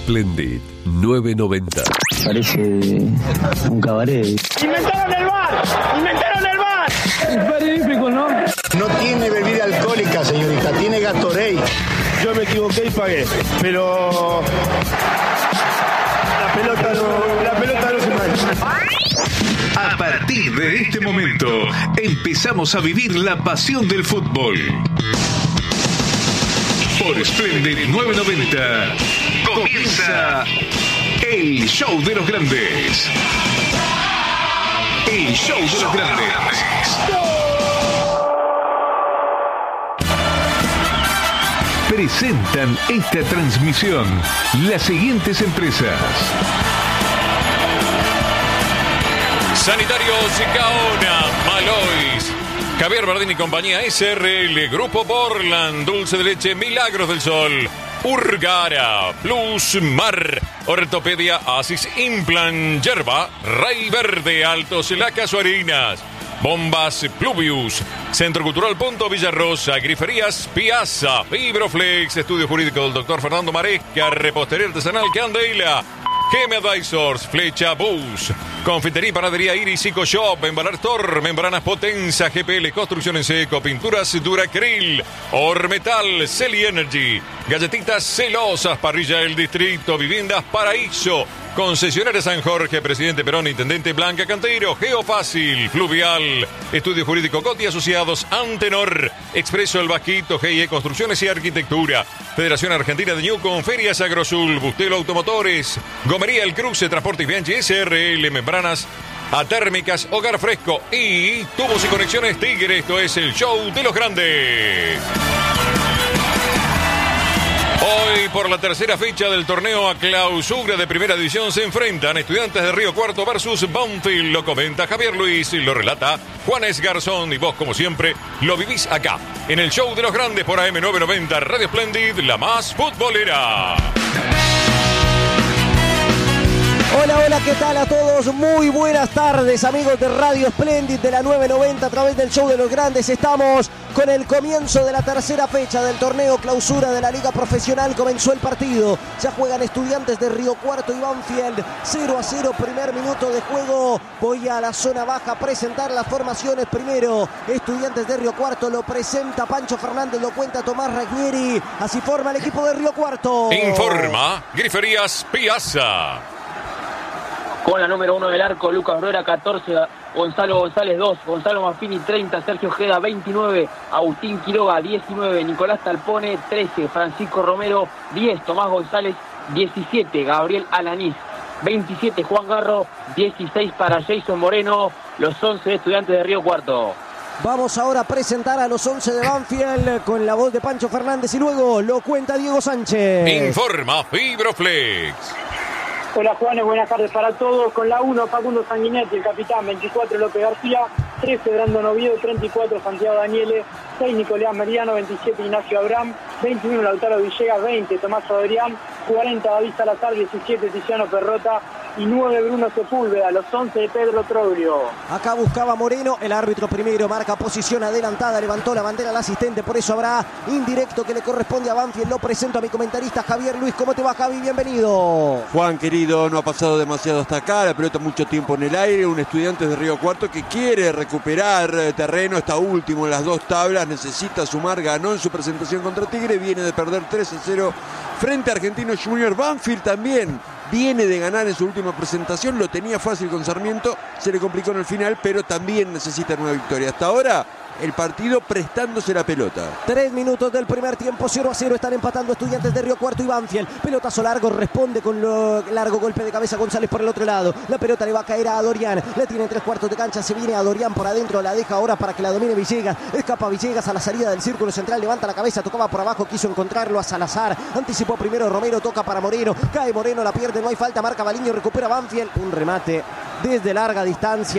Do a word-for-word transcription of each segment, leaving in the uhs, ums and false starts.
Splendid nueve noventa. Parece un cabaret. ¡Inventaron el bar! ¡Inventaron el bar! Es magnífico, ¿no? No tiene bebida alcohólica, señorita, tiene Gatorade. Yo me equivoqué y pagué, pero la pelota no, la pelota no se mancha. A partir de este momento, empezamos a vivir la pasión del fútbol. Por Splendid nueve noventa, comienza el show de los grandes. El show de los grandes. Presentan esta transmisión las siguientes empresas: Sanitarios Gaona, Malois, Javier Bardini y compañía, S R L, Grupo Borland, Dulce de Leche, Milagros del Sol, Urgara, Plus Mar, Ortopedia, Asis Implant, Yerba, Rey Verde, Altos Lacas o Harinas, Bombas Pluvius, Centro Cultural Punto Villarrosa, Griferías Piazza, Fibroflex, Estudio Jurídico del doctor Fernando Maresca, Repostería Artesanal Candela, G M Advisors, Flecha Bus, Confitería y Panadería Iris, Ico Shop, Embalar Tor, Membranas Potenza, G P L, Construcción en Seco, Pinturas Duracril, Ormetal, Celi Energy, Galletitas Celosas, Parrilla del Distrito, Viviendas Paraíso, Concesionaria San Jorge, Presidente Perón, Intendente Blanca Cantero, Geofácil, Fluvial, Estudio Jurídico Coti Asociados, Antenor, Expreso El Vasquito, G I E Construcciones y Arquitectura, Federación Argentina de Ñucon, Ferias Agrosul, Bustelo Automotores, Gomería El Cruce, Transportes Bianchi, S R L, Membranas Atérmicas, Hogar Fresco y Tubos y Conexiones Tigre. Esto es el show de los grandes. Hoy, por la tercera fecha del torneo a clausura de Primera División, se enfrentan Estudiantes de Río Cuarto versus Banfield. Lo comenta Javier Luis y lo relata Juanes Garzón. Y vos, como siempre, lo vivís acá, en el show de los grandes por A M nueve noventa, Radio Splendid, la más futbolera. Hola, hola, ¿qué tal a todos? Muy buenas tardes, amigos de Radio Splendid de la nueve noventa a través del show de los grandes. Estamos con el comienzo de la tercera fecha del torneo clausura de la Liga Profesional. Comenzó el partido, ya juegan Estudiantes de Río Cuarto y Banfield, cero a cero, primer minuto de juego. Voy a la zona baja a presentar las formaciones. Primero, Estudiantes de Río Cuarto, lo presenta Pancho Fernández, lo cuenta Tomás Ragnieri. Así forma el equipo de Río Cuarto. Informa Griferías Piazza. Con la número uno del arco, Lucas Bruera, catorce, Gonzalo González, dos, Gonzalo Maffini, treinta, Sergio Ojeda, veintinueve, Agustín Quiroga, diecinueve, Nicolás Talpone, trece, Francisco Romero, diez, Tomás González, diecisiete, Gabriel Alanís, veintisiete, Juan Garro, dieciséis para Jason Moreno, los once de Estudiantes de Río Cuarto. Vamos ahora a presentar a los once de Banfield con la voz de Pancho Fernández y luego lo cuenta Diego Sánchez. Informa Fibroflex. Hola Juanes, buenas tardes para todos. Con la uno, Facundo Sanguinetti, el capitán. Veinticuatro, López García. trece, Brandon Oviedo. treinta y cuatro, Santiago Daniele. seis, Nicolás Meriano. veintisiete, Ignacio Abraham. veintiuno, Lautaro Villegas. veinte, Tomás Adrián. cuarenta, David Salazar. diecisiete, Tiziano Perrota. Y nueve, Bruno Sepúlveda. Los once de Pedro Troglio. Acá buscaba Moreno, el árbitro primero marca posición adelantada, levantó la bandera al asistente, por eso habrá indirecto que le corresponde a Banfield. Lo presento a mi comentarista Javier Luis. ¿Cómo te va, Javi? Bienvenido. Juan, querido, no ha pasado demasiado hasta acá, la pelota mucho tiempo en el aire, un Estudiantes de Río Cuarto que quiere recuperar terreno, está último en las dos tablas, necesita sumar, ganó en su presentación contra Tigre, viene de perder tres a cero frente a Argentinos Juniors. Banfield también viene de ganar en su última presentación, lo tenía fácil con Sarmiento, se le complicó en el final, pero también necesita una victoria. Hasta ahora, el partido prestándose la pelota. Tres minutos del primer tiempo, cero a cero, están empatando Estudiantes de Río Cuarto y Banfield. Pelotazo largo, responde con lo largo, golpe de cabeza González por el otro lado. La pelota le va a caer a Dorian, la tiene en tres cuartos de cancha, se viene a Dorian por adentro, la deja ahora para que la domine Villegas. Escapa Villegas a la salida del círculo central, levanta la cabeza, tocaba por abajo, quiso encontrarlo a Salazar. Anticipó primero Romero, toca para Moreno, cae Moreno, la pierde, no hay falta, marca Baliño, recupera Banfield. Un remate desde larga distancia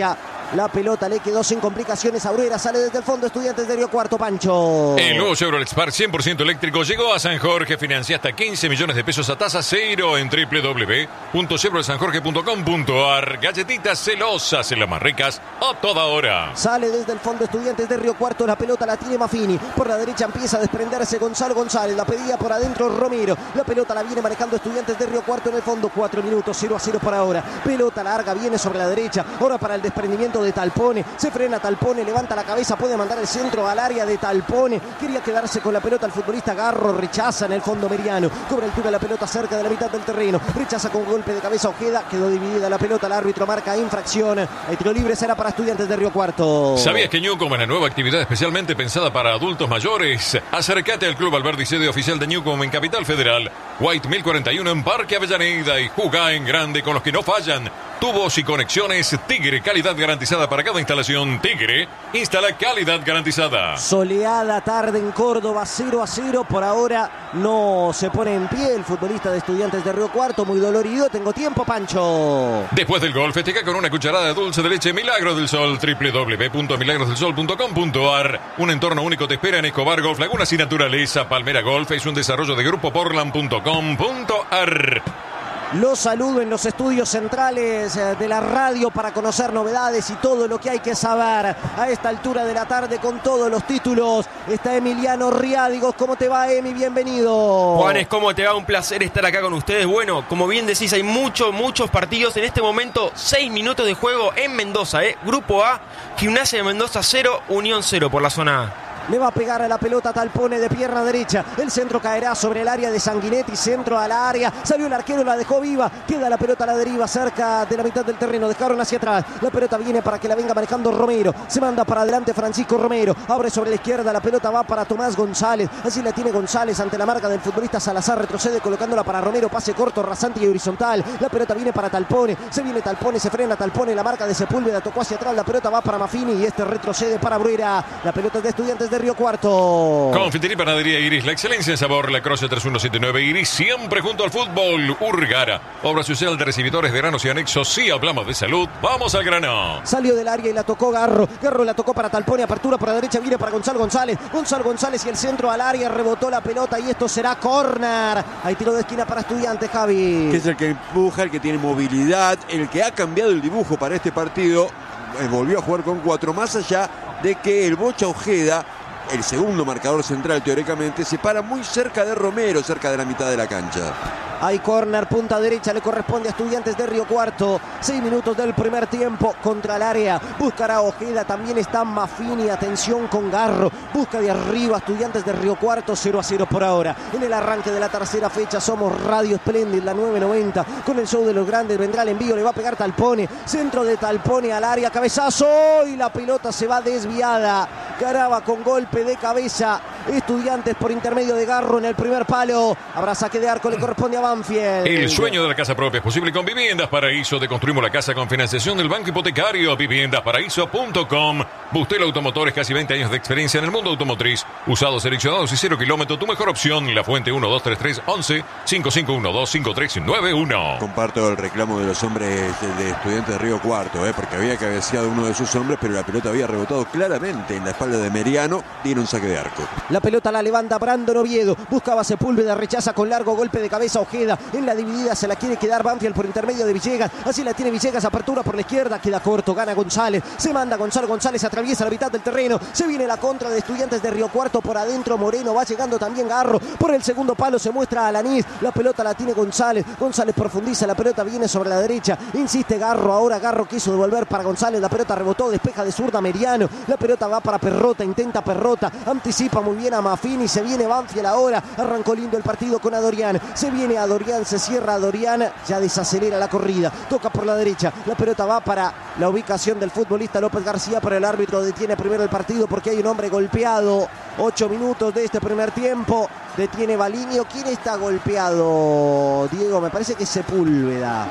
La pelota le quedó sin complicaciones a Bruera. Sale desde el fondo Estudiantes de Río Cuarto, Pancho. El nuevo Chevrolet Spark cien por ciento eléctrico llegó a San Jorge. Financia hasta quince millones de pesos a tasa cero en doble u doble u doble u punto chevrolet san jorge punto com punto a r. Galletitas celosas en las más ricas a toda hora. Sale desde el fondo Estudiantes de Río Cuarto. La pelota la tiene Maffini. Por la derecha empieza a desprenderse Gonzalo González. La pedía por adentro Romero. La pelota la viene manejando Estudiantes de Río Cuarto en el fondo. Cuatro minutos, cero a cero por ahora. Pelota larga, viene sobre la derecha. Ahora para el desprendimiento de Talpone. Se frena Talpone, levanta la cabeza, puede mandar el centro al área de Talpone. Quería quedarse con la pelota el futbolista Garro. Rechaza en el fondo Meriano. Cobra altura la pelota cerca de la mitad del terreno. Rechaza con golpe de cabeza Ojeda. Quedó dividida la pelota. El árbitro marca infracción. El tiro libre será para Estudiantes de Río Cuarto. ¿Sabías que Newcomb es la nueva actividad especialmente pensada para adultos mayores? Acércate al Club Alberdi, sede oficial de Newcomb en Capital Federal. White mil cuarenta y uno en Parque Avellaneda y jugá en grande con los que no fallan. Tubos y conexiones Tigre, calidad garantizada para cada instalación. Tigre, instala calidad garantizada. Soleada tarde en Córdoba, cero a cero. Por ahora no se pone en pie el futbolista de Estudiantes de Río Cuarto, muy dolorido. Tengo tiempo, Pancho. Después del gol, festeja con una cucharada de dulce de leche Milagros del Sol. doble u doble u doble u punto milagros del sol punto com punto a r. Un entorno único te espera en Escobar Golf, Lagunas y Naturaleza. Palmera Golf es un desarrollo de grupo portland punto com punto a r. Los saludo en los estudios centrales de la radio para conocer novedades y todo lo que hay que saber a esta altura de la tarde con todos los títulos. Está Emiliano Riádigos. ¿Cómo te va, Emi? Bienvenido. Juanes, ¿cómo te va? Un placer estar acá con ustedes. Bueno, como bien decís, hay muchos, muchos partidos. En este momento, seis minutos de juego en Mendoza. ¿eh? Grupo A, Gimnasia de Mendoza cero, Unión cero por la zona A. Le va a pegar a la pelota Talpone de pierna derecha. El centro caerá sobre el área de Sanguinetti. Centro a la área. Salió el arquero, la dejó viva. Queda la pelota a la deriva cerca de la mitad del terreno. Dejaron hacia atrás. La pelota viene para que la venga manejando Romero. Se manda para adelante Francisco Romero. Abre sobre la izquierda. La pelota va para Tomás González. Así la tiene González ante la marca del futbolista Salazar. Retrocede colocándola para Romero. Pase corto, rasante y horizontal. La pelota viene para Talpone. Se viene Talpone. Se frena Talpone. La marca de Sepúlveda tocó hacia atrás. La pelota va para Maffini y este retrocede para Bruera. La pelota de Estudiantes de Río Cuarto. Confitería y Panadería Iris, la excelencia en sabor, la Croce tres uno siete nueve Iris, siempre junto al fútbol. Urgara, obra social de recibidores de granos y anexos. Si hablamos de salud, vamos al grano. Salió del área y la tocó Garro. Garro la tocó para Talpone, apertura por la derecha, viene para Gonzalo González. Gonzalo González y el centro al área, rebotó la pelota y esto será córner. Hay tiro de esquina para Estudiantes, Javi. Que es el que empuja, el que tiene movilidad, el que ha cambiado el dibujo para este partido. Eh, volvió a jugar con cuatro, más allá de que el Bocha Ojeda, el segundo marcador central teóricamente, se para muy cerca de Romero, cerca de la mitad de la cancha. Hay córner, punta derecha, le corresponde a Estudiantes de Río Cuarto. Seis minutos del primer tiempo contra el área. Buscará Ojeda, también está Maffini. Atención con Garro. Busca de arriba Estudiantes de Río Cuarto, cero a cero por ahora. En el arranque de la tercera fecha somos Radio Splendid, la nueve noventa. Con el show de los grandes vendrá el envío, le va a pegar Talpone. Centro de Talpone al área, cabezazo y la pelota se va desviada. Garaba con golpe de cabeza. Estudiantes por intermedio de Garro en el primer palo. Habrá saque de arco, le corresponde a Banfield. El sueño de la casa propia es posible con Viviendas Paraíso. Te construimos la casa con financiación del Banco Hipotecario. Viviendas Paraíso punto com. Bustelo Automotores, casi veinte años de experiencia en el mundo automotriz. Usados, seleccionados y cero kilómetros. Tu mejor opción. La Fuente uno dos tres tres once cinco cinco uno dos cinco tres nueve uno. Comparto el reclamo de los hombres de Estudiantes de Río Cuarto, eh, porque había cabeceado uno de sus hombres, pero la pelota había rebotado claramente en la espalda de Meriano. Tiene un saque de arco. La pelota la levanta Brandon Oviedo. Buscaba Sepúlveda, rechaza con largo golpe de cabeza Ojeda. En la dividida se la quiere quedar Banfield por intermedio de Villegas. Así la tiene Villegas, apertura por la izquierda. Queda corto, gana González. Se manda Gonzalo González, atraviesa la mitad del terreno. Se viene la contra de Estudiantes de Río Cuarto por adentro. Moreno, va llegando también Garro. Por el segundo palo se muestra Alanís. La pelota la tiene González. González profundiza, la pelota viene sobre la derecha. Insiste Garro, ahora Garro quiso devolver para González. La pelota rebotó, despeja de zurda Meriano. La pelota va para Perrota, intenta Perrota. Anticipa muy bien a Maffini. Se viene Banfield ahora. Arrancó lindo el partido con Adorián. Se viene Adorián, se cierra Adorián. Ya desacelera la corrida. Toca por la derecha. La pelota va para la ubicación del futbolista López García, pero el árbitro detiene primero el partido porque hay un hombre golpeado. Ocho minutos de este primer tiempo. Detiene Baliño. ¿Quién está golpeado? Diego, me parece que es Sepúlveda.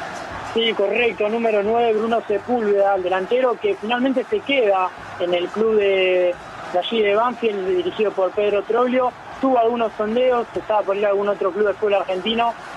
Sí, correcto, número nueve, Bruno Sepúlveda, el delantero que finalmente se queda en el club de, de allí de Banfield, dirigido por Pedro Troglio. Tuvo algunos sondeos, estaba por ir a algún otro club de fútbol argentino,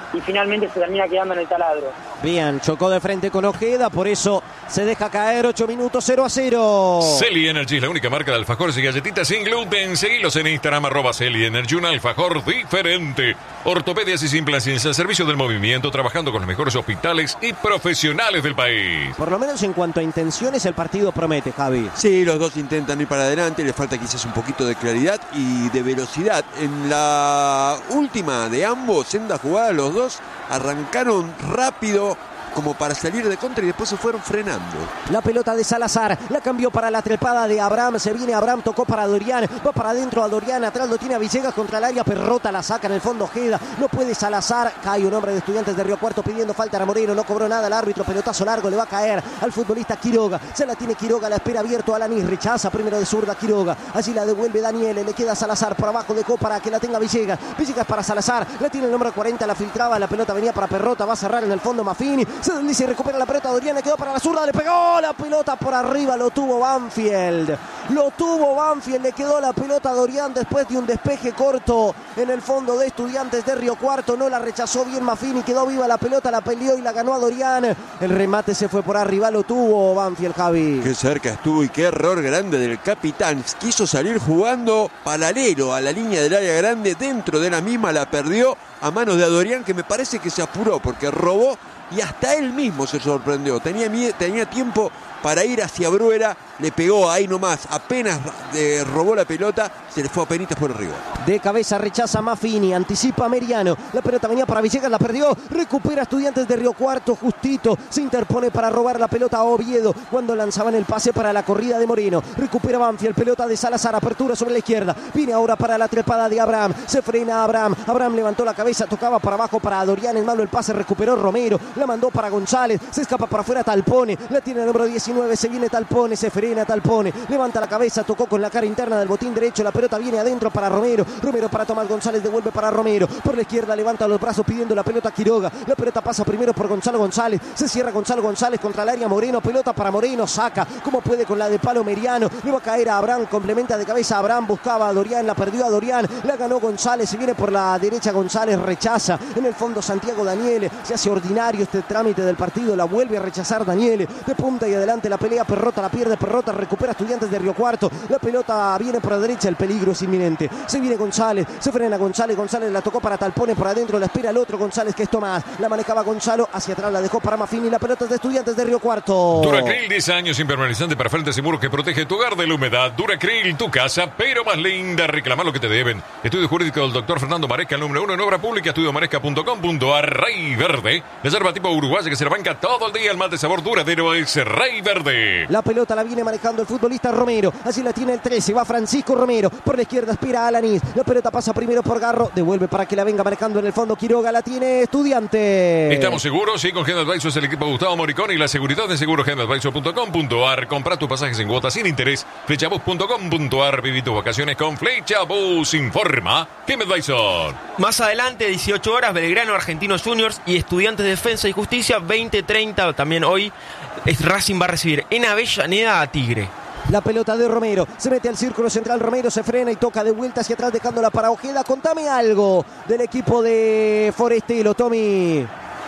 y finalmente se termina quedando en el taladro. Bien, chocó de frente con Ojeda, por eso se deja caer. Ocho minutos, cero a cero. Celi Energy es la única marca de alfajores y galletitas sin gluten. Seguilos en Instagram, arroba Celi Energy, un alfajor diferente. Ortopedias y sin placencia, servicio del movimiento, trabajando con los mejores hospitales y profesionales del país. Por lo menos en cuanto a intenciones, el partido promete, Javi. Sí, los dos intentan ir para adelante, le falta quizás un poquito de claridad y de velocidad. En la última de ambos, senda jugada, los dos arrancaron rápido como para salir de contra y después se fueron frenando. La pelota de Salazar, la cambió para la trepada de Abraham, se viene Abraham, tocó para Dorian, va para adentro a Dorian, atrás lo tiene a Villegas contra el área, Perrota la saca en el fondo Ojeda, no puede Salazar, cae un hombre de Estudiantes de Río Cuarto pidiendo falta a Moreno, no cobró nada el árbitro, pelotazo largo, le va a caer al futbolista Quiroga, se la tiene Quiroga, la espera abierto a Alanis, rechaza primero de zurda Quiroga, allí la devuelve Daniele, le queda Salazar por abajo, dejó para que la tenga Villegas, Villegas para Salazar, la tiene el número cuarenta, la filtraba, la pelota venía para Perrota, va a cerrar en el fondo Maffini, se desliza y recupera la pelota, Dorian le quedó para la zurda, le pegó la pelota por arriba, lo tuvo Banfield, lo tuvo Banfield, le quedó la pelota a Dorian después de un despeje corto en el fondo de Estudiantes de Río Cuarto, no la rechazó bien Maffini, quedó viva la pelota, la peleó y la ganó a Dorian, el remate se fue por arriba, lo tuvo Banfield, Javi. Qué cerca estuvo y qué error grande del capitán, quiso salir jugando paralelo a la línea del área grande, dentro de la misma la perdió a manos de Dorian, que me parece que se apuró porque robó y hasta él mismo se sorprendió. Tenía, tenía tiempo para ir hacia Bruera, le pegó ahí nomás, apenas eh, robó la pelota, se le fue a penitas por arriba. De cabeza rechaza Maffini, anticipa Meriano, la pelota venía para Villegas, la perdió, recupera Estudiantes de Río Cuarto, justito, se interpone para robar la pelota a Oviedo, cuando lanzaban el pase para la corrida de Moreno, recupera Banfield, pelota de Salazar, apertura sobre la izquierda, viene ahora para la trepada de Abraham, se frena Abraham, Abraham levantó la cabeza, tocaba para abajo para Dorian, el malo el pase, recuperó Romero, la mandó para González, se escapa para afuera Talpone, la tiene el número diecinueve, se viene Talpone, se frena Talpone, levanta la cabeza, tocó con la cara interna del botín derecho, la pelota viene adentro para Romero, Romero para Tomás González, devuelve para Romero, por la izquierda levanta los brazos pidiendo la pelota a Quiroga, la pelota pasa primero por Gonzalo González, se cierra Gonzalo González contra el área Moreno, pelota para Moreno, saca, como puede con la de palo Meriano, le va a caer a Abraham, complementa de cabeza a Abraham, buscaba a Dorian, la perdió a Dorian, la ganó González, se viene por la derecha González, rechaza, en el fondo Santiago Daniele, se hace ordinario este trámite del partido, la vuelve a rechazar Daniele, de punta y adelante la pelea, Perrota la pierde, Perrota recupera Estudiantes de Río Cuarto, la pelota viene por la derecha, el peligro es inminente, se viene González, se frena González, González la tocó para Talpone por adentro, la espera el otro González que es Tomás, la manejaba Gonzalo, hacia atrás la dejó para Maffini, la pelota es de Estudiantes de Río Cuarto. Duracril, diez años impermeabilizante para frentes y muros que protege tu hogar de la humedad. Duracril, tu casa, pero más linda, reclama lo que te deben. Estudio jurídico del doctor Fernando Maresca, el número uno en obra pública, estudio maresca punto com punto a r. Rey Verde, reserva tipo uruguaya que se la banca todo el día, el mate sabor duradero es Rey Verde. La pelota la viene manejando el futbolista Romero, así la tiene el trece, va Francisco Romero, por la izquierda aspira a Alanis, la pelota pasa primero por Garro, devuelve para que la venga manejando en el fondo Quiroga, la tiene Estudiante. Estamos seguros, sí, con General Advisor es el equipo de Gustavo Moricón y la seguridad de seguro general advisor punto com punto a r. Compra tus pasajes en cuotas sin interés, flechabus punto com punto a r. Viví tus vacaciones con Flechabus, informa General Advisor. Más adelante, dieciocho horas, Belgrano, Argentinos Juniors y Estudiantes de Defensa y Justicia, veinte treinta, también hoy, Racing va a recibir en Avellaneda a Tigre. La pelota de Romero, se mete al círculo central, Romero se frena y toca de vuelta hacia atrás dejándola para Ojeda. Contame algo del equipo de Forestelo, Tommy.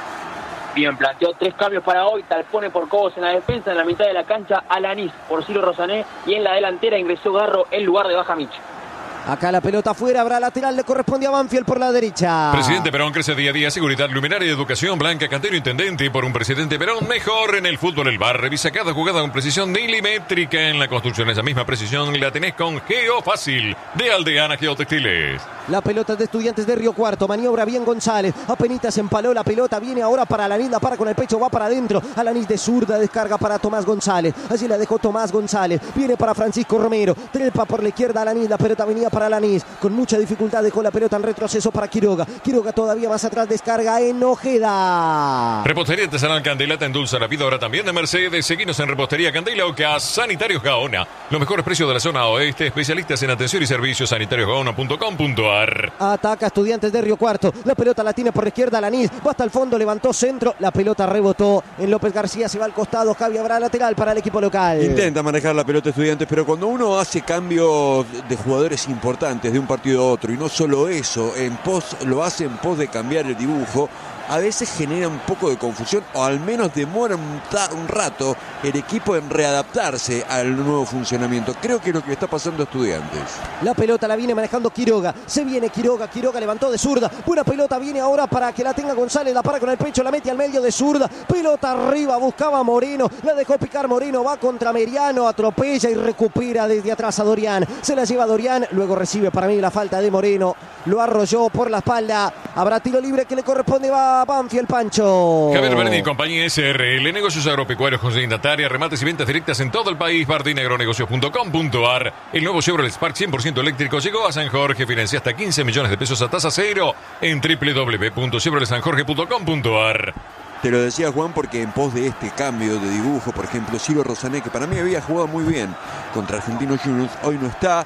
Bien, planteó tres cambios para hoy, Talpone por Cobos en la defensa, en la mitad de la cancha Alanis por Ciro Rosané y en la delantera ingresó Garro en lugar de Bajamich. Acá la pelota afuera, habrá lateral, le corresponde a Banfield por la derecha. Presidente Perón crece día a día, seguridad, luminaria de educación, Blanca Cantero, intendente, por un presidente Perón mejor en el fútbol, el bar, revisa cada jugada con precisión milimétrica en la construcción, esa misma precisión la tenés con Geofácil, de Aldeana Geotextiles. La pelota de Estudiantes de Río Cuarto, maniobra bien González, apenitas empaló la pelota, viene ahora para Alanis, la para con el pecho, va para adentro, Alanis de zurda, descarga para Tomás González, allí la dejó Tomás González, viene para Francisco Romero, trepa por la izquierda Alanis, la pelota venía para Alanis, con mucha dificultad dejó la pelota en retroceso para Quiroga, Quiroga todavía más atrás, descarga en Ojeda. Repostería Artesanal Candela te endulza la vida ahora también de Mercedes, seguinos en Repostería Candela o que a Sanitarios Gaona, los mejores precios de la zona oeste, especialistas en atención y servicios, sanitarios gaona punto com punto a r. Ataca Estudiantes de Río Cuarto, la pelota la tiene por la izquierda Alanis, va hasta el fondo, levantó centro, la pelota rebotó en López García, se va al costado, Javi, habrá lateral para el equipo local. Intenta manejar la pelota Estudiantes, pero cuando uno hace cambios de jugadores importantes importantes de un partido a otro, y no solo eso, en pos, lo hace en pos de cambiar el dibujo, a veces genera un poco de confusión, o al menos demora un, ta, un rato el equipo en readaptarse al nuevo funcionamiento. Creo que es lo que está pasando a Estudiantes. La pelota la viene manejando Quiroga, se viene Quiroga, Quiroga levantó de zurda, buena pelota, viene ahora para que la tenga González, la para con el pecho, la mete al medio de zurda, pelota arriba, buscaba Moreno, la dejó picar Moreno, va contra Meriano, atropella y recupera desde atrás a Dorian, se la lleva Dorian, luego recibe para mí la falta de Moreno, lo arrolló por la espalda, habrá tiro libre que le corresponde, va Banfield, Pancho. Javier Bardini y compañía S R L, negocios agropecuarios con indataria, remates y ventas directas en todo el país, bardini agronegocios punto com punto a r. El nuevo Chevrolet Spark cien por ciento eléctrico llegó a San Jorge, financia hasta quince millones de pesos a tasa cero en doble u doble u doble u punto chevrolet san jorge punto com punto a r. Te lo decía Juan porque en pos de este cambio de dibujo, por ejemplo, Ciro Rosané, que para mí había jugado muy bien contra Argentinos Juniors, hoy no está,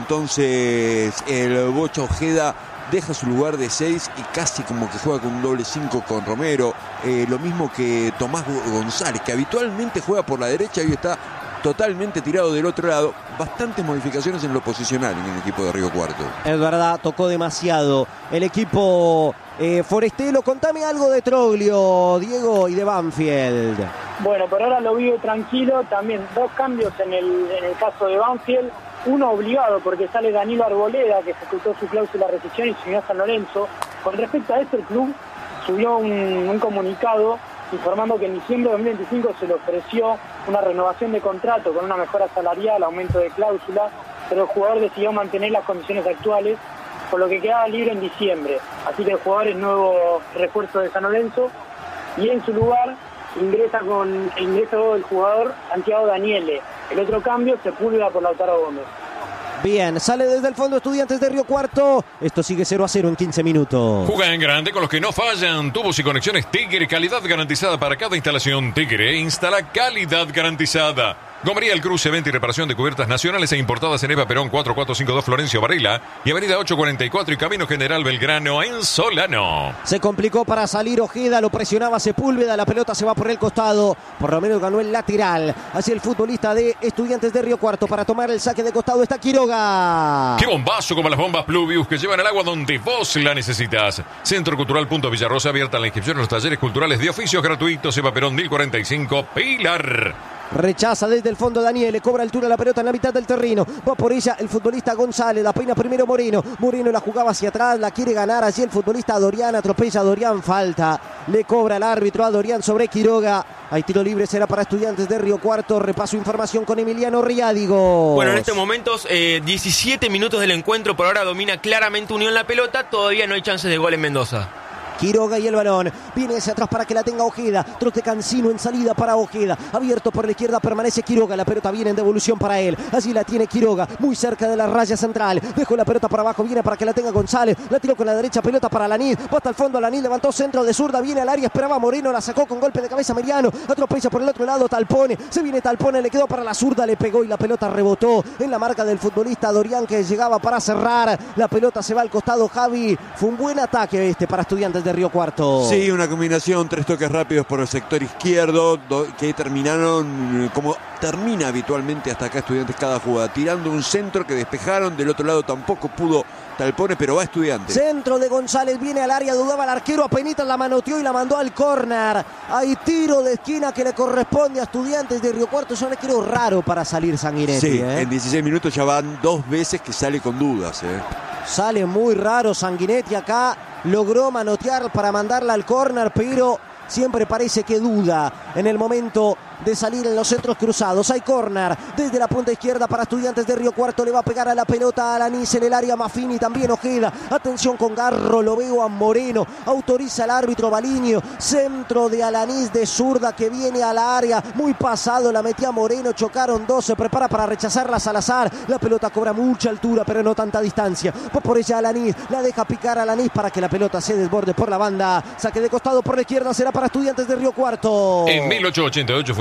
entonces el Bocha Ojeda deja su lugar de seis y casi como que juega con un doble cinco con Romero, eh, lo mismo que Tomás González, que habitualmente juega por la derecha y hoy está totalmente tirado del otro lado. Bastantes modificaciones en lo posicional en el equipo de Río Cuarto. Es verdad, tocó demasiado el equipo eh, forestelo. Contame algo de Troglio, Diego, y de Banfield. Bueno, por ahora lo vivo tranquilo. También dos cambios en el, en el caso de Banfield. Uno obligado porque sale Danilo Arboleda, que ejecutó su cláusula de rescisión y se unió a San Lorenzo. Con respecto a esto, el club subió un, un comunicado informando que en diciembre de dos mil veinticinco se le ofreció una renovación de contrato con una mejora salarial, aumento de cláusula, pero el jugador decidió mantener las condiciones actuales, por lo que quedaba libre en diciembre. Así que el jugador es nuevo refuerzo de San Lorenzo y en su lugar ingresa con ingreso el jugador Santiago Daniele. El otro cambio, Sepúlveda por Lautaro Gómez. Bien, sale desde el fondo Estudiantes de Río Cuarto. Esto sigue cero a cero en quince minutos. Juega en grande con los que no fallan. Tubos y conexiones Tigre, calidad garantizada para cada instalación. Tigre instala calidad garantizada. Gomería El Cruce, venta y reparación de cubiertas nacionales e importadas en Eva Perón cuatro cuatro cinco dos Florencio Varela y Avenida ocho cuarenta y cuatro y Camino General Belgrano en Solano. Se complicó para salir Ojeda, lo presionaba Sepúlveda, la pelota se va por el costado, por lo menos ganó el lateral hacia el futbolista de Estudiantes de Río Cuarto. Para tomar el saque de costado está Quiroga. ¡Qué bombazo como las bombas Pluvius que llevan el agua donde vos la necesitas! Centro Cultural Punto Villarrosa, abierta la inscripción en los talleres culturales de oficios gratuitos. Eva Perón mil cuarenta y cinco, Pilar. Rechaza desde el fondo Daniel, le cobra altura la pelota en la mitad del terreno. Va por ella el futbolista González, la peina primero Moreno. Moreno la jugaba hacia atrás, la quiere ganar allí el futbolista Dorian, atropella a Dorian, falta. Le cobra el árbitro a Dorian sobre Quiroga. Hay tiro libre, será para Estudiantes de Río Cuarto. Repaso información con Emiliano Riádigo. Bueno, en estos momentos, eh, diecisiete minutos del encuentro. Por ahora domina claramente Unión la pelota. Todavía no hay chances de gol en Mendoza. Quiroga y el balón, viene hacia atrás para que la tenga Ojeda, trote Cancino en salida para Ojeda, abierto por la izquierda, permanece Quiroga, la pelota viene en devolución para él, allí la tiene Quiroga, muy cerca de la raya central, dejó la pelota para abajo, viene para que la tenga González, la tiró con la derecha, pelota para Alanis, va hasta el fondo Alanis, levantó centro de zurda, viene al área, esperaba Moreno, la sacó con golpe de cabeza Meriano, atropella por el otro lado Talpone, se viene Talpone, le quedó para la zurda, le pegó y la pelota rebotó en la marca del futbolista Dorian que llegaba para cerrar, la pelota se va al costado Javi, fue un buen ataque este para Estudiantes de Río Cuarto. Sí, una combinación, tres toques rápidos por el sector izquierdo do, que terminaron como termina habitualmente hasta acá Estudiantes cada jugada, tirando un centro que despejaron, del otro lado tampoco pudo Talpone, pero va Estudiantes. Centro de González, viene al área, dudaba el arquero, apenitas la manoteó y la mandó al córner. Hay tiro de esquina que le corresponde a Estudiantes de Río Cuarto, es un arquero raro para salir Sanguinetti. Sí, ¿eh? en dieciséis minutos ya van dos veces que sale con dudas. ¿eh? Sale muy raro Sanguinetti acá, logró manotear para mandarla al córner, pero siempre parece que duda en el momento de salir en los centros cruzados. Hay córner desde la punta izquierda para Estudiantes de Río Cuarto, le va a pegar a la pelota a Alanis en el área, Maffini también Ojeda, atención con Garro, lo veo a Moreno, autoriza el árbitro Baliño, centro de Alanis de zurda que viene a la área, muy pasado, la metía Moreno, chocaron dos, se prepara para rechazarla Salazar, la pelota cobra mucha altura pero no tanta distancia, va por ella Alanis, la deja picar a Alanis para que la pelota se desborde por la banda, saque de costado por la izquierda, será para Estudiantes de Río Cuarto. En mil ochocientos ochenta y ocho fundó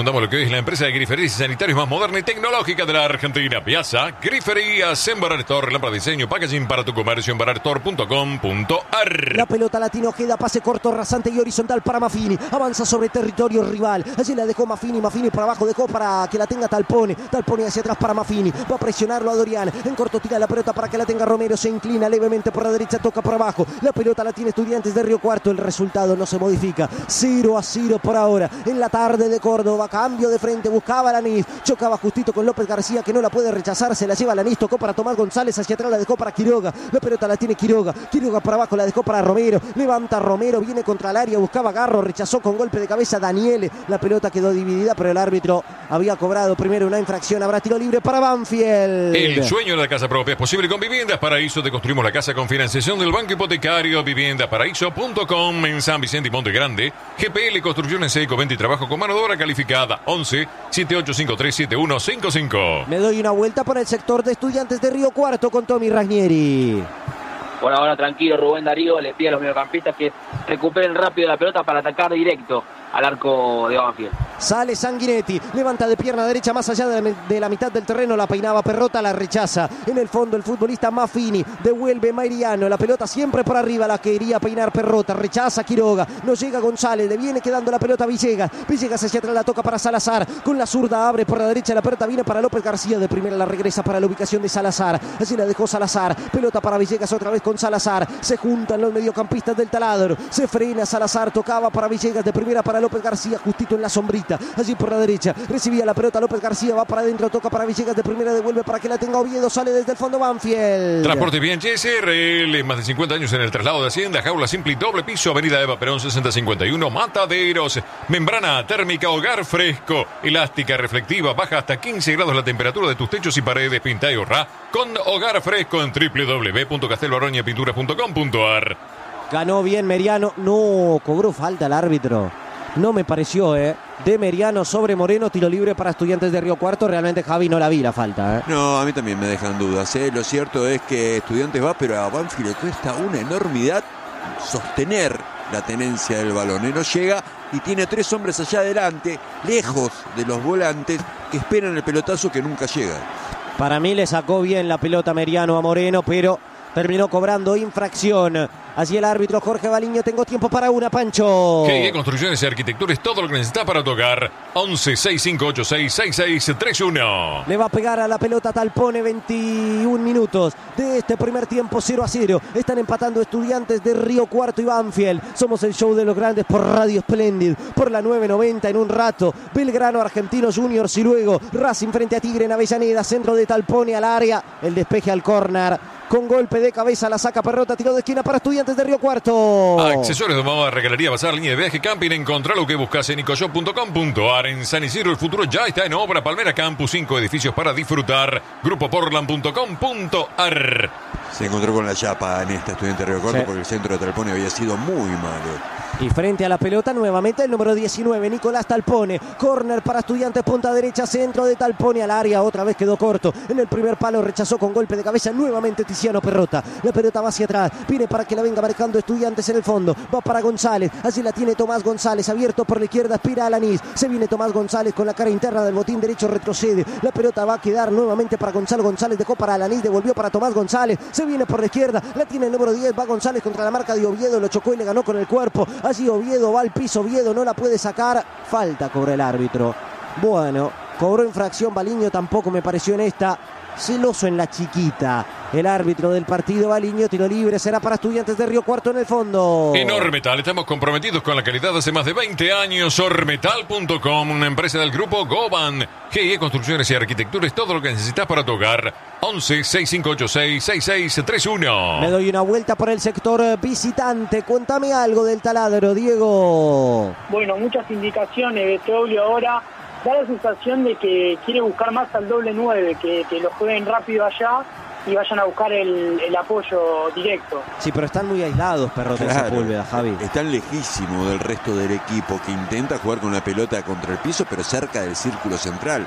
presentamos lo que es la empresa de griferías y sanitarios más moderna y tecnológica de la Argentina. Piazza Griferías en Barar Store, lámpara de diseño, packaging para tu comercio en barar store punto com punto a r. La pelota latino queda, pase corto, rasante y horizontal para Maffini. Avanza sobre territorio rival. Allí la dejó Maffini, Maffini para abajo, dejó para que la tenga Talpone. Talpone hacia atrás para Maffini. Va a presionarlo a Dorian. En corto tira la pelota para que la tenga Romero. Se inclina levemente por la derecha, toca por abajo. La pelota la tiene Estudiantes de Río Cuarto. El resultado no se modifica. cero a cero por ahora. En la tarde de Córdoba. Cambio de frente. Buscaba Lanís. Chocaba justito con López García, que no la puede rechazar. Se la lleva Lanís. Tocó para Tomás González. Hacia atrás la dejó para Quiroga. La pelota la tiene Quiroga. Quiroga para abajo la dejó para Romero. Levanta Romero. Viene contra el área. Buscaba Garro. Rechazó con golpe de cabeza Daniele. La pelota quedó dividida, pero el árbitro había cobrado primero una infracción. Habrá tiro libre para Banfield. El sueño de la casa propia es posible con Viviendas Paraíso. Te construimos la casa con financiación del Banco Hipotecario. viviendas paraíso punto com en San Vicente y Monte Grande. G P L Construcciones Seco, venta y trabajo con mano de obra calificada. once, siete ocho cinco tres, siete uno cinco cinco. Me doy una vuelta por el sector de Estudiantes de Río Cuarto con Tommy Ranieri. Por ahora tranquilo Rubén Darío, le pide a los mediocampistas que recuperen rápido la pelota para atacar directo al arco de Banfield. Sale Sanguinetti, levanta de pierna derecha más allá de la, de la mitad del terreno, la peinaba Perrota, la rechaza. En el fondo el futbolista Maffini, devuelve Mairiano, la pelota siempre por arriba, la quería peinar Perrota, rechaza Quiroga, no llega González, le viene quedando la pelota a Villegas. Villegas hacia atrás la toca para Salazar, con la zurda abre por la derecha, la pelota viene para López García, de primera la regresa para la ubicación de Salazar. Así la dejó Salazar, pelota para Villegas otra vez con Salazar, se juntan los mediocampistas del taladro, se frena Salazar, tocaba para Villegas, de primera para López García, justito en la sombrita, allí por la derecha, recibía la pelota López García, va para adentro, toca para Villegas, de primera devuelve para que la tenga Oviedo, sale desde el fondo Banfield. Transporte Bien S R L, más de cincuenta años en el traslado de Hacienda, jaula simple y doble piso, avenida Eva Perón sesenta cincuenta y uno, Mataderos, membrana térmica, hogar fresco, elástica, reflectiva, baja hasta quince grados la temperatura de tus techos y paredes, pinta y ahorra con hogar fresco en doble u doble u doble u punto castelbaronia pinturas punto com punto a r. Ganó bien Meriano, no, cobró falta el árbitro. No me pareció, ¿eh? De Meriano sobre Moreno, tiro libre para Estudiantes de Río Cuarto. Realmente, Javi, no la vi la falta, ¿eh? No, a mí también me dejan dudas, ¿eh? Lo cierto es que Estudiantes va, pero a Banfield le cuesta una enormidad sostener la tenencia del balón. ¿eh? No llega y tiene tres hombres allá adelante, lejos de los volantes, que esperan el pelotazo que nunca llega. Para mí le sacó bien la pelota Meriano a Moreno, pero terminó cobrando infracción. Así el árbitro Jorge Baliño, tengo tiempo para una, Pancho. G I Construcciones y Arquitectura es todo lo que necesitas para tocar. once, sesenta y cinco ochenta y seis, sesenta y seis treinta y uno. Le va a pegar a la pelota Talpone, veintiún minutos de este primer tiempo, cero a cero. Están empatando Estudiantes de Río Cuarto y Banfield. Somos el show de los grandes por Radio Splendid, por la nueve noventa en un rato. Belgrano, Argentinos Juniors y luego Racing frente a Tigre en Avellaneda. Centro de Talpone al área, el despeje al córner. Con golpe de cabeza la saca Perrota, tiro de esquina para Estudiantes de Río Cuarto. Accesorios de mamá, regalaría, bazar, línea de viaje, camping. Encontrá lo que buscas en ecoshop punto com punto a r. En San Isidro el futuro ya está en obra. Palmera Campus, cinco edificios para disfrutar. grupo portland punto com punto a r. Se encontró con la chapa en esta Estudiante de Río Cuarto, sí, porque el centro de Talpone había sido muy malo. Y frente a la pelota nuevamente el número diecinueve, Nicolás Talpone. Córner para Estudiantes, punta derecha, centro de Talpone al área. Otra vez quedó corto. En el primer palo rechazó con golpe de cabeza nuevamente Tiziano Perrota. La pelota va hacia atrás. Viene para que la venga marcando Estudiantes en el fondo. Va para González. Así la tiene Tomás González. Abierto por la izquierda, aspira a Lanís. Se viene Tomás González con la cara interna del botín derecho. Retrocede. La pelota va a quedar nuevamente para Gonzalo González. Dejó para Lanís. Devolvió para Tomás González. Se viene por la izquierda. La tiene el número diez. Va González contra la marca de Oviedo. Lo chocó y le ganó con el cuerpo. Así Oviedo va al piso. Oviedo no la puede sacar. Falta cobra el árbitro. Bueno, cobró infracción Baliño. Tampoco me pareció en esta. Celoso en la chiquita. El árbitro del partido, Baliño. Tiro libre será para Estudiantes de Río Cuarto en el fondo. En Ormetal estamos comprometidos con la calidad hace más de veinte años. Ormetal punto com, una empresa del grupo Goban. G I Construcciones y Arquitectura es todo lo que necesitas para tu hogar. once, sesenta y cinco ochenta y seis, sesenta y seis treinta y uno. Me doy una vuelta por el sector visitante. Cuéntame algo del taladro, Diego. Bueno, muchas indicaciones de T W ahora. Da la sensación de que quiere buscar más al doble nueve, que, que lo jueguen rápido allá y vayan a buscar el, el apoyo directo. Sí, pero están muy aislados, Perrota, claro, y Sepúlveda, Javi. Están lejísimos del resto del equipo, que intenta jugar con la pelota contra el piso, pero cerca del círculo central.